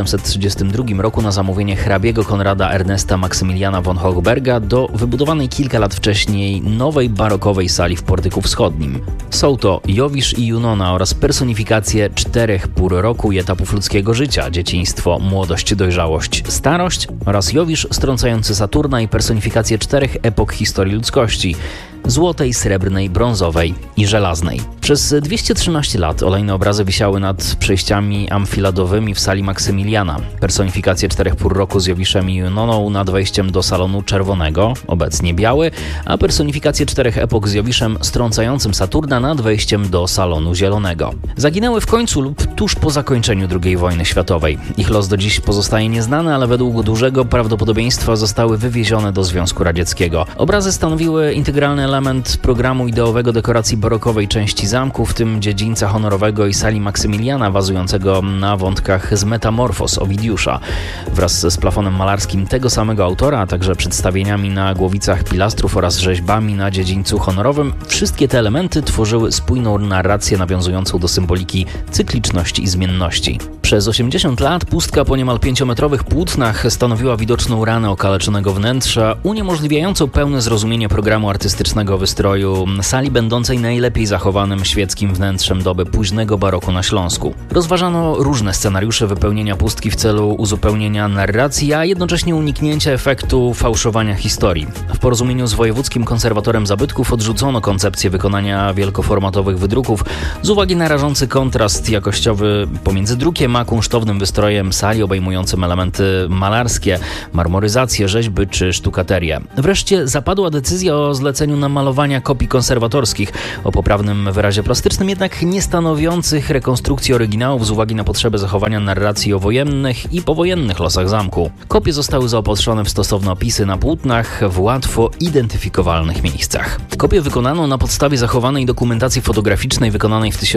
[SPEAKER 5] 1732 roku na zamówienie hrabiego Konrada Ernesta Maksymiliana von Hochberga do wybudowanej kilka lat wcześniej nowej barokowej sali w Portyku Wschodnim. Są to Jowisz i Junona oraz personifikacje 4 pór roku i etapów ludzkiego życia: dzieciństwo, młodość, dojrzałość, starość oraz Jowisz strącający Saturna i personifikacje 4 epok historii ludzkości: złotej, srebrnej, brązowej i żelaznej. Przez 213 lat olejne obrazy wisiały nad przejściami amfiladowymi w sali Maksymiliana. Personifikacje 4 pór roku z Jowiszem i Junoną nad wejściem do salonu czerwonego, obecnie biały, a personifikacje 4 epok z Jowiszem strącającym Saturna nad wejściem do salonu zielonego. Zaginęły w końcu lub tuż po zakończeniu II wojny światowej. Ich los do dziś pozostaje nieznany, ale według dużego prawdopodobieństwa zostały wywiezione do Związku Radzieckiego. Obrazy stanowiły integralny element programu ideowego dekoracji barokowej części zamku, w tym dziedzińca honorowego i sali Maksymiliana bazującego na wątkach z Metamorfos Owidiusza. Wraz z plafonem malarskim tego samego autora, a także przedstawieniami na głowicach pilastrów oraz rzeźbami na dziedzińcu honorowym, wszystkie te elementy tworzyły spójną narrację nawiązującą do symboliki cykliczności i zmienności. Przez 80 lat pustka po niemal 5-metrowych płótnach stanowiła widoczną ranę okaleczonego wnętrza, uniemożliwiającą pełne zrozumienie programu artystycznego wystroju sali będącej najlepiej zachowanym świeckim wnętrzem doby późnego baroku na Śląsku. Rozważano różne scenariusze wypełnienia pustki w celu uzupełnienia narracji, a jednocześnie uniknięcia efektu fałszowania historii. W porozumieniu z Wojewódzkim Konserwatorem Zabytków odrzucono koncepcję wykonania wielkoformatowych wydruków z uwagi na rażący kontrast jakościowy pomiędzy drukiem a kunsztownym wystrojem sali obejmującym elementy malarskie, marmoryzację, rzeźby czy sztukaterię. Wreszcie zapadła decyzja o zleceniu namalowania kopii konserwatorskich o poprawnym wyrazie plastycznym, jednak nie stanowiących rekonstrukcji oryginałów z uwagi na potrzebę zachowania narracji o wojennych i powojennych losach zamku. Kopie zostały zaopatrzone w stosowne opisy na płótnach w łatwo identyfikowalnych miejscach. Kopię wykonano na podstawie zachowanej dokumentacji fotograficznej wykonanej w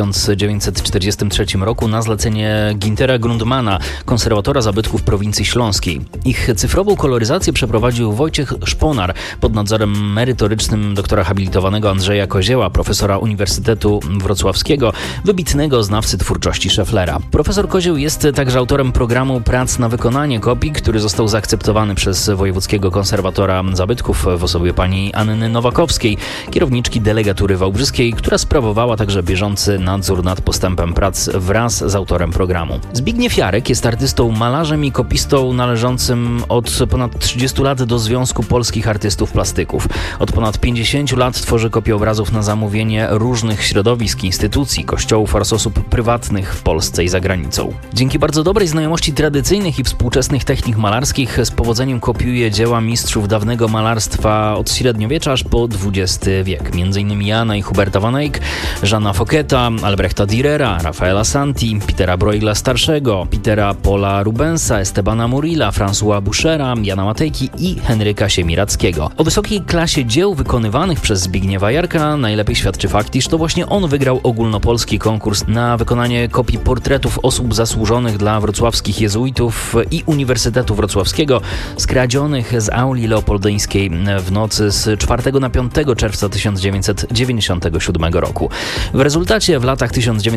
[SPEAKER 5] 1943 roku na zlecenie Gintera Grundmana, konserwatora zabytków prowincji śląskiej. Ich cyfrową koloryzację przeprowadził Wojciech Szponar pod nadzorem merytorycznym doktora habilitowanego Andrzeja Kozieła, profesora Uniwersytetu Wrocławskiego, wybitnego znawcy twórczości Schefflera. Profesor Kozieł jest także autorem programu prac na wykonanie kopii, który został zaakceptowany przez Wojewódzkiego Konserwatora Zabytków w osobie pani Anny Nowakowskiej, kierowniczki delegatury wałbrzyskiej, która sprawowała także bieżący nadzór nad postępem prac wraz z autorem programu. Zbigniew Jarek jest artystą, malarzem i kopistą należącym od ponad 30 lat do Związku Polskich Artystów Plastyków. Od ponad 50 lat tworzy kopie obrazów na zamówienie różnych środowisk, instytucji, kościołów oraz osób prywatnych w Polsce i za granicą. Dzięki bardzo dobrej znajomości tradycyjnych i współczesnych technik malarskich z powodzeniem kopiuje dzieła mistrzów dawnego malarstwa od średniowiecza aż po XX wiek. M.in. Jana i Huberta van Eyck, Jeana Focketa, Albrechta Dürera, Rafaela Santi, Petera Bruegela starszego, Petera Paula Rubensa, Estebana Murilla, François Bouchera, Jana Matejki i Henryka Siemirackiego. O wysokiej klasie dzieł wykonywanych przez Zbigniewa Jarka najlepiej świadczy fakt, iż to właśnie on wygrał ogólnopolski konkurs na wykonanie kopii portretów osób zasłużonych dla wrocławskich jezuitów i Uniwersytetu Wrocławskiego, skradzionych z auli leopoldyńskiej w nocy z 4 na 5 czerwca 1997 roku. W rezultacie w latach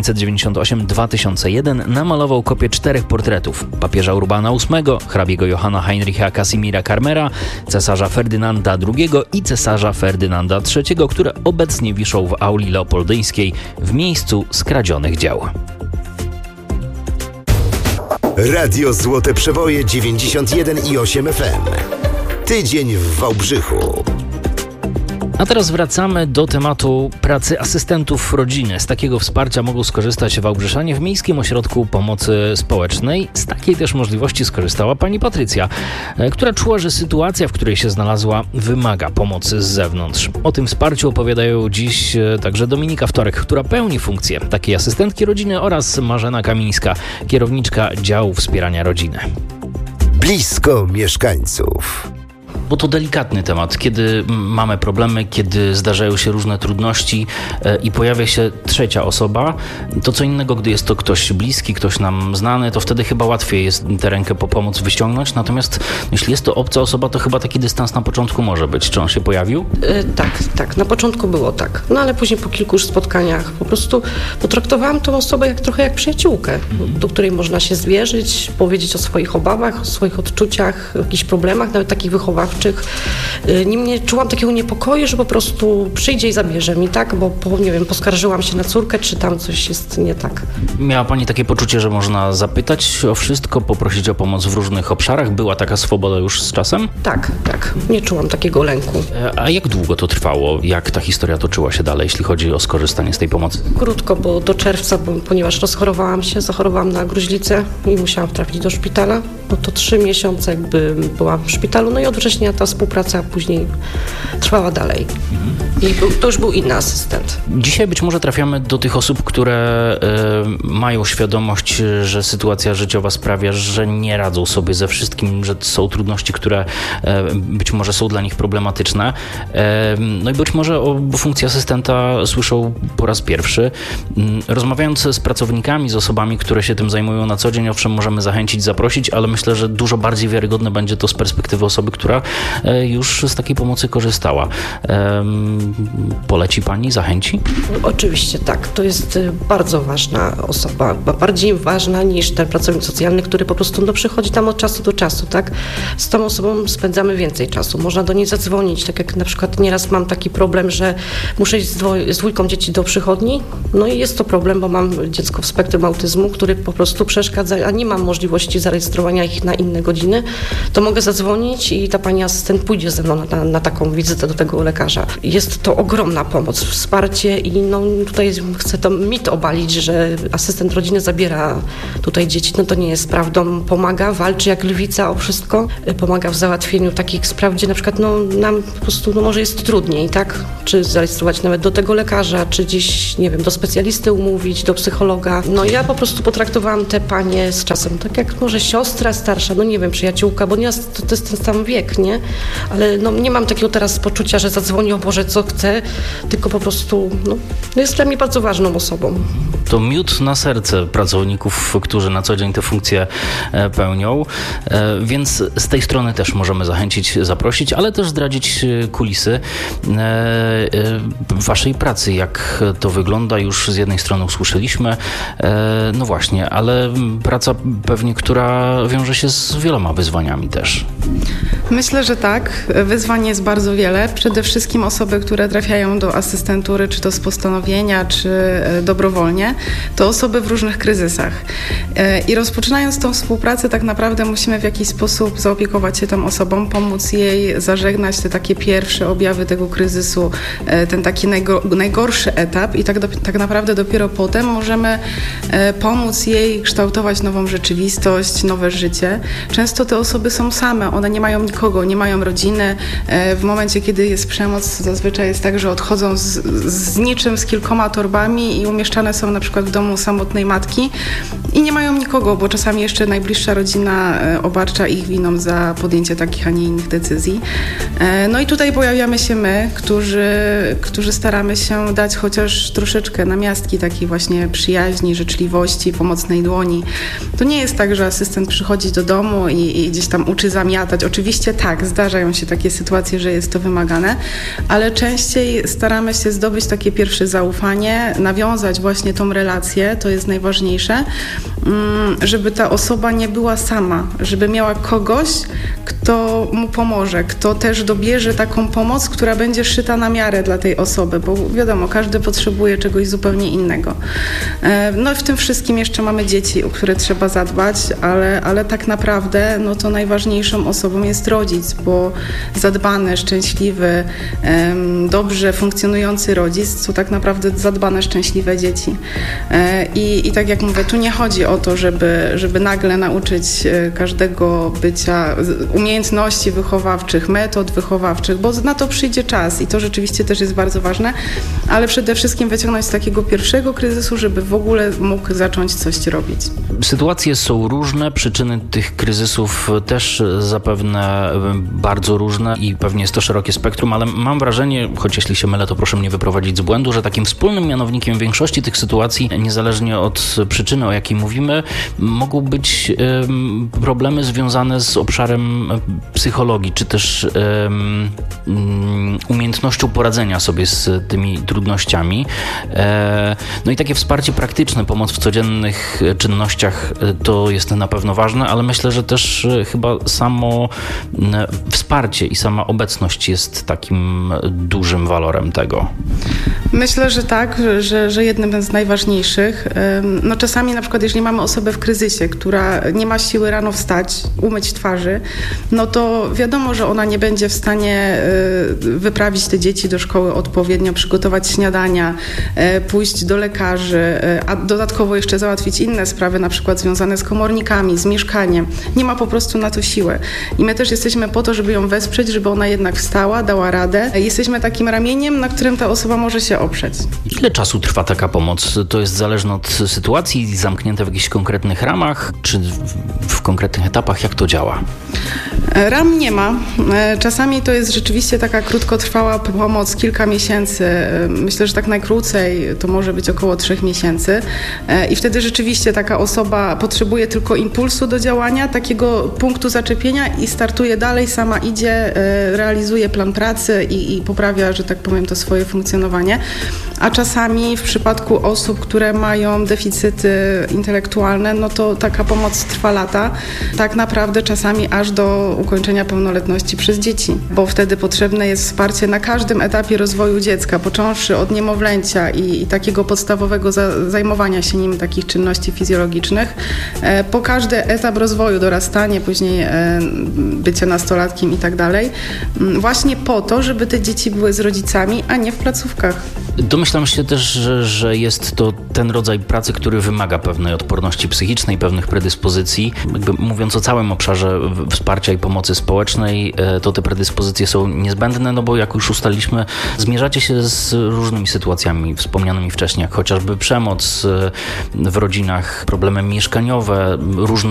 [SPEAKER 5] 1998-2001 namalował kopię 4 portretów: papieża Urbana VIII, hrabiego Johanna Heinricha Casimira Karmera, cesarza Ferdynanda II i cesarza Ferdynanda III, które obecnie wiszą w auli leopoldyńskiej w miejscu skradzionych dzieł.
[SPEAKER 4] Radio Złote Przeboje 91,8 FM. Tydzień w Wałbrzychu.
[SPEAKER 5] A teraz wracamy do tematu pracy asystentów rodziny. Z takiego wsparcia mogą skorzystać Wałbrzyszanie w Miejskim Ośrodku Pomocy Społecznej. Z takiej też możliwości skorzystała pani Patrycja, która czuła, że sytuacja, w której się znalazła, wymaga pomocy z zewnątrz. O tym wsparciu opowiadają dziś także Dominika Wtorek, która pełni funkcję takiej asystentki rodziny, oraz Marzena Kamińska, kierowniczka działu wspierania rodziny.
[SPEAKER 4] Blisko mieszkańców.
[SPEAKER 5] Bo to delikatny temat, kiedy mamy problemy, kiedy zdarzają się różne trudności i pojawia się trzecia osoba. To co innego, gdy jest to ktoś bliski, ktoś nam znany, to wtedy chyba łatwiej jest tę rękę po pomoc wyciągnąć. Natomiast jeśli jest to obca osoba, to chyba taki dystans na początku może być. Czy on się pojawił?
[SPEAKER 17] Tak. Na początku było tak. No ale później po kilku już spotkaniach po prostu potraktowałam tą osobę trochę jak przyjaciółkę, do której można się zwierzyć, powiedzieć o swoich obawach, o swoich odczuciach, o jakichś problemach, nawet takich wychowawczych. Nie czułam takiego niepokoju, że po prostu przyjdzie i zabierze mi, tak? Bo nie wiem, poskarżyłam się na córkę, czy tam coś jest nie tak.
[SPEAKER 5] Miała pani takie poczucie, że można zapytać o wszystko, poprosić o pomoc w różnych obszarach? Była taka swoboda już z czasem?
[SPEAKER 17] Tak. Nie czułam takiego lęku.
[SPEAKER 5] A jak długo to trwało? Jak ta historia toczyła się dalej, jeśli chodzi o skorzystanie z tej pomocy?
[SPEAKER 17] Krótko, bo do czerwca, ponieważ zachorowałam na gruźlicę i musiałam trafić do szpitala. No to 3 miesiące jakby byłam w szpitalu, no i od września ta współpraca później trwała dalej. I to już był inny asystent.
[SPEAKER 5] Dzisiaj być może trafiamy do tych osób, które mają świadomość, że sytuacja życiowa sprawia, że nie radzą sobie ze wszystkim, że są trudności, które być może są dla nich problematyczne. No i być może o funkcji asystenta słyszą po raz pierwszy. Rozmawiając z pracownikami, z osobami, które się tym zajmują na co dzień, owszem, możemy zachęcić, zaprosić, ale myślę, że dużo bardziej wiarygodne będzie to z perspektywy osoby, która już z takiej pomocy korzystała. Poleci pani, zachęci?
[SPEAKER 17] Oczywiście tak. To jest bardzo ważna osoba, bardziej ważna niż ten pracownik socjalny, który po prostu przychodzi tam od czasu do czasu, tak? Z tą osobą spędzamy więcej czasu. Można do niej zadzwonić, tak jak na przykład nieraz mam taki problem, że muszę iść z dwójką dzieci do przychodni, no i jest to problem, bo mam dziecko w spektrum autyzmu, który po prostu przeszkadza, a nie mam możliwości zarejestrowania ich na inne godziny, to mogę zadzwonić i ta pani asystent pójdzie ze mną na taką wizytę do tego lekarza. Jest to ogromna pomoc, wsparcie i no tutaj chcę to mit obalić, że asystent rodziny zabiera tutaj dzieci. No to nie jest prawdą. Pomaga, walczy jak lwica o wszystko. Pomaga w załatwieniu takich spraw, gdzie na przykład nam po prostu może jest trudniej, tak? Czy zarejestrować nawet do tego lekarza, czy gdzieś, nie wiem, do specjalisty umówić, do psychologa. No ja po prostu potraktowałam te panie z czasem, tak jak może siostra starsza, no nie wiem, przyjaciółka, bo nieraz to jest ten sam wiek, nie? Ale no nie mam takiego teraz poczucia, że zadzwoni, o Boże, co chcę, tylko po prostu jest dla mnie bardzo ważną osobą.
[SPEAKER 5] To miód na serce pracowników, którzy na co dzień te funkcje pełnią, więc z tej strony też możemy zachęcić, zaprosić, ale też zdradzić kulisy waszej pracy, jak to wygląda. Już z jednej strony usłyszeliśmy, no właśnie, ale praca pewnie, która wiąże się z wieloma wyzwaniami też.
[SPEAKER 18] Myślę, że tak. Wyzwań jest bardzo wiele. Przede wszystkim osoby, które trafiają do asystentury, czy to z postanowienia, czy dobrowolnie, to osoby w różnych kryzysach. I rozpoczynając tą współpracę, tak naprawdę musimy w jakiś sposób zaopiekować się tą osobą, pomóc jej zażegnać te takie pierwsze objawy tego kryzysu, ten taki najgorszy etap i tak naprawdę dopiero potem możemy pomóc jej kształtować nową rzeczywistość, nowe życie. Często te osoby są same, one nie mają nikogo, nie mają rodziny. W momencie, kiedy jest przemoc, zazwyczaj jest tak, że odchodzą z niczym, z kilkoma torbami i umieszczane są na przykład w domu samotnej matki i nie mają nikogo, bo czasami jeszcze najbliższa rodzina obarcza ich winą za podjęcie takich, a nie innych decyzji. No i tutaj pojawiamy się my, którzy staramy się dać chociaż troszeczkę namiastki takiej właśnie przyjaźni, życzliwości, pomocnej dłoni. To nie jest tak, że asystent przychodzi do domu i gdzieś tam uczy zamiatać. Oczywiście tak, zdarzają się takie sytuacje, że jest to wymagane, ale częściej staramy się zdobyć takie pierwsze zaufanie, nawiązać właśnie tą relację, to jest najważniejsze. żeby ta osoba nie była sama, żeby miała kogoś, kto mu pomoże, kto też dobierze taką pomoc, która będzie szyta na miarę dla tej osoby, bo wiadomo, każdy potrzebuje czegoś zupełnie innego. No i w tym wszystkim jeszcze mamy dzieci, o które trzeba zadbać, ale tak naprawdę no to najważniejszą osobą jest rodzic, bo zadbany, szczęśliwy, dobrze funkcjonujący rodzic to tak naprawdę zadbane, szczęśliwe dzieci. I tak jak mówię, tu nie chodzi o to, żeby nagle nauczyć każdego bycia, umiejętności wychowawczych, metod wychowawczych, bo na to przyjdzie czas i to rzeczywiście też jest bardzo ważne, ale przede wszystkim wyciągnąć z takiego pierwszego kryzysu, żeby w ogóle mógł zacząć coś robić.
[SPEAKER 5] Sytuacje są różne, przyczyny tych kryzysów też zapewne bardzo różne i pewnie jest to szerokie spektrum, ale mam wrażenie, choć jeśli się mylę, to proszę mnie wyprowadzić z błędu, że takim wspólnym mianownikiem większości tych sytuacji, niezależnie od przyczyny, o jakiej mówimy, mogą być problemy związane z obszarem psychologii, czy też umiejętnością poradzenia sobie z tymi trudnościami. No i takie wsparcie praktyczne, pomoc w codziennych czynnościach to jest na pewno ważne, ale myślę, że też chyba samo wsparcie i sama obecność jest takim dużym walorem tego.
[SPEAKER 18] Myślę, że tak, że jednym z najważniejszych. No czasami na przykład, jeżeli mamy osobę w kryzysie, która nie ma siły rano wstać, umyć twarzy, no to wiadomo, że ona nie będzie w stanie wyprawić te dzieci do szkoły odpowiednio, przygotować śniadania, pójść do lekarzy, a dodatkowo jeszcze załatwić inne sprawy, na przykład związane z komornikami, z mieszkaniem. Nie ma po prostu na to siły. I my też jesteśmy po to, żeby ją wesprzeć, żeby ona jednak wstała, dała radę. Jesteśmy takim ramieniem, na którym ta osoba może się oprzeć.
[SPEAKER 5] Ile czasu trwa taka pomoc? To jest zależne od sytuacji, zamknięte w jakichś konkretnych ramach, czy w konkretnych etapach? Jak to działa?
[SPEAKER 18] Ram nie ma. Czasami to jest rzeczywiście taka krótkotrwała pomoc, kilka miesięcy. Myślę, że tak najkrócej to może być około 3 miesięcy. I wtedy rzeczywiście taka osoba potrzebuje tylko impulsu do działania, takiego punktu zaczepienia i startuje dalej, sama idzie, realizuje plan pracy i poprawia, że tak powiem, to swoje funkcjonowanie. A czasami w przypadku osób, które mają deficyty intelektualne, no to taka pomoc trwa lata. Tak naprawdę czasami aż do ukończenia pełnoletności przez dzieci, bo wtedy potrzebne jest wsparcie na każdym etapie rozwoju dziecka, począwszy od niemowlęcia i takiego podstawowego zajmowania się nim, takich czynności fizjologicznych, po każdy etap rozwoju, dorastanie, później bycie nastolatkiem i tak dalej, właśnie po to, żeby te dzieci były z rodzicami, a nie w placówkach.
[SPEAKER 5] Domyślam się też, że jest to ten rodzaj pracy, który wymaga pewnej odporności psychicznej, pewnych predyspozycji. Jakby mówiąc o całym obszarze wsparcia i pomocy społecznej, to te predyspozycje są niezbędne, no bo jak już ustaliliśmy, zmierzacie się z różnymi sytuacjami wspomnianymi wcześniej, jak chociażby przemoc w rodzinach, problemy mieszkaniowe, różne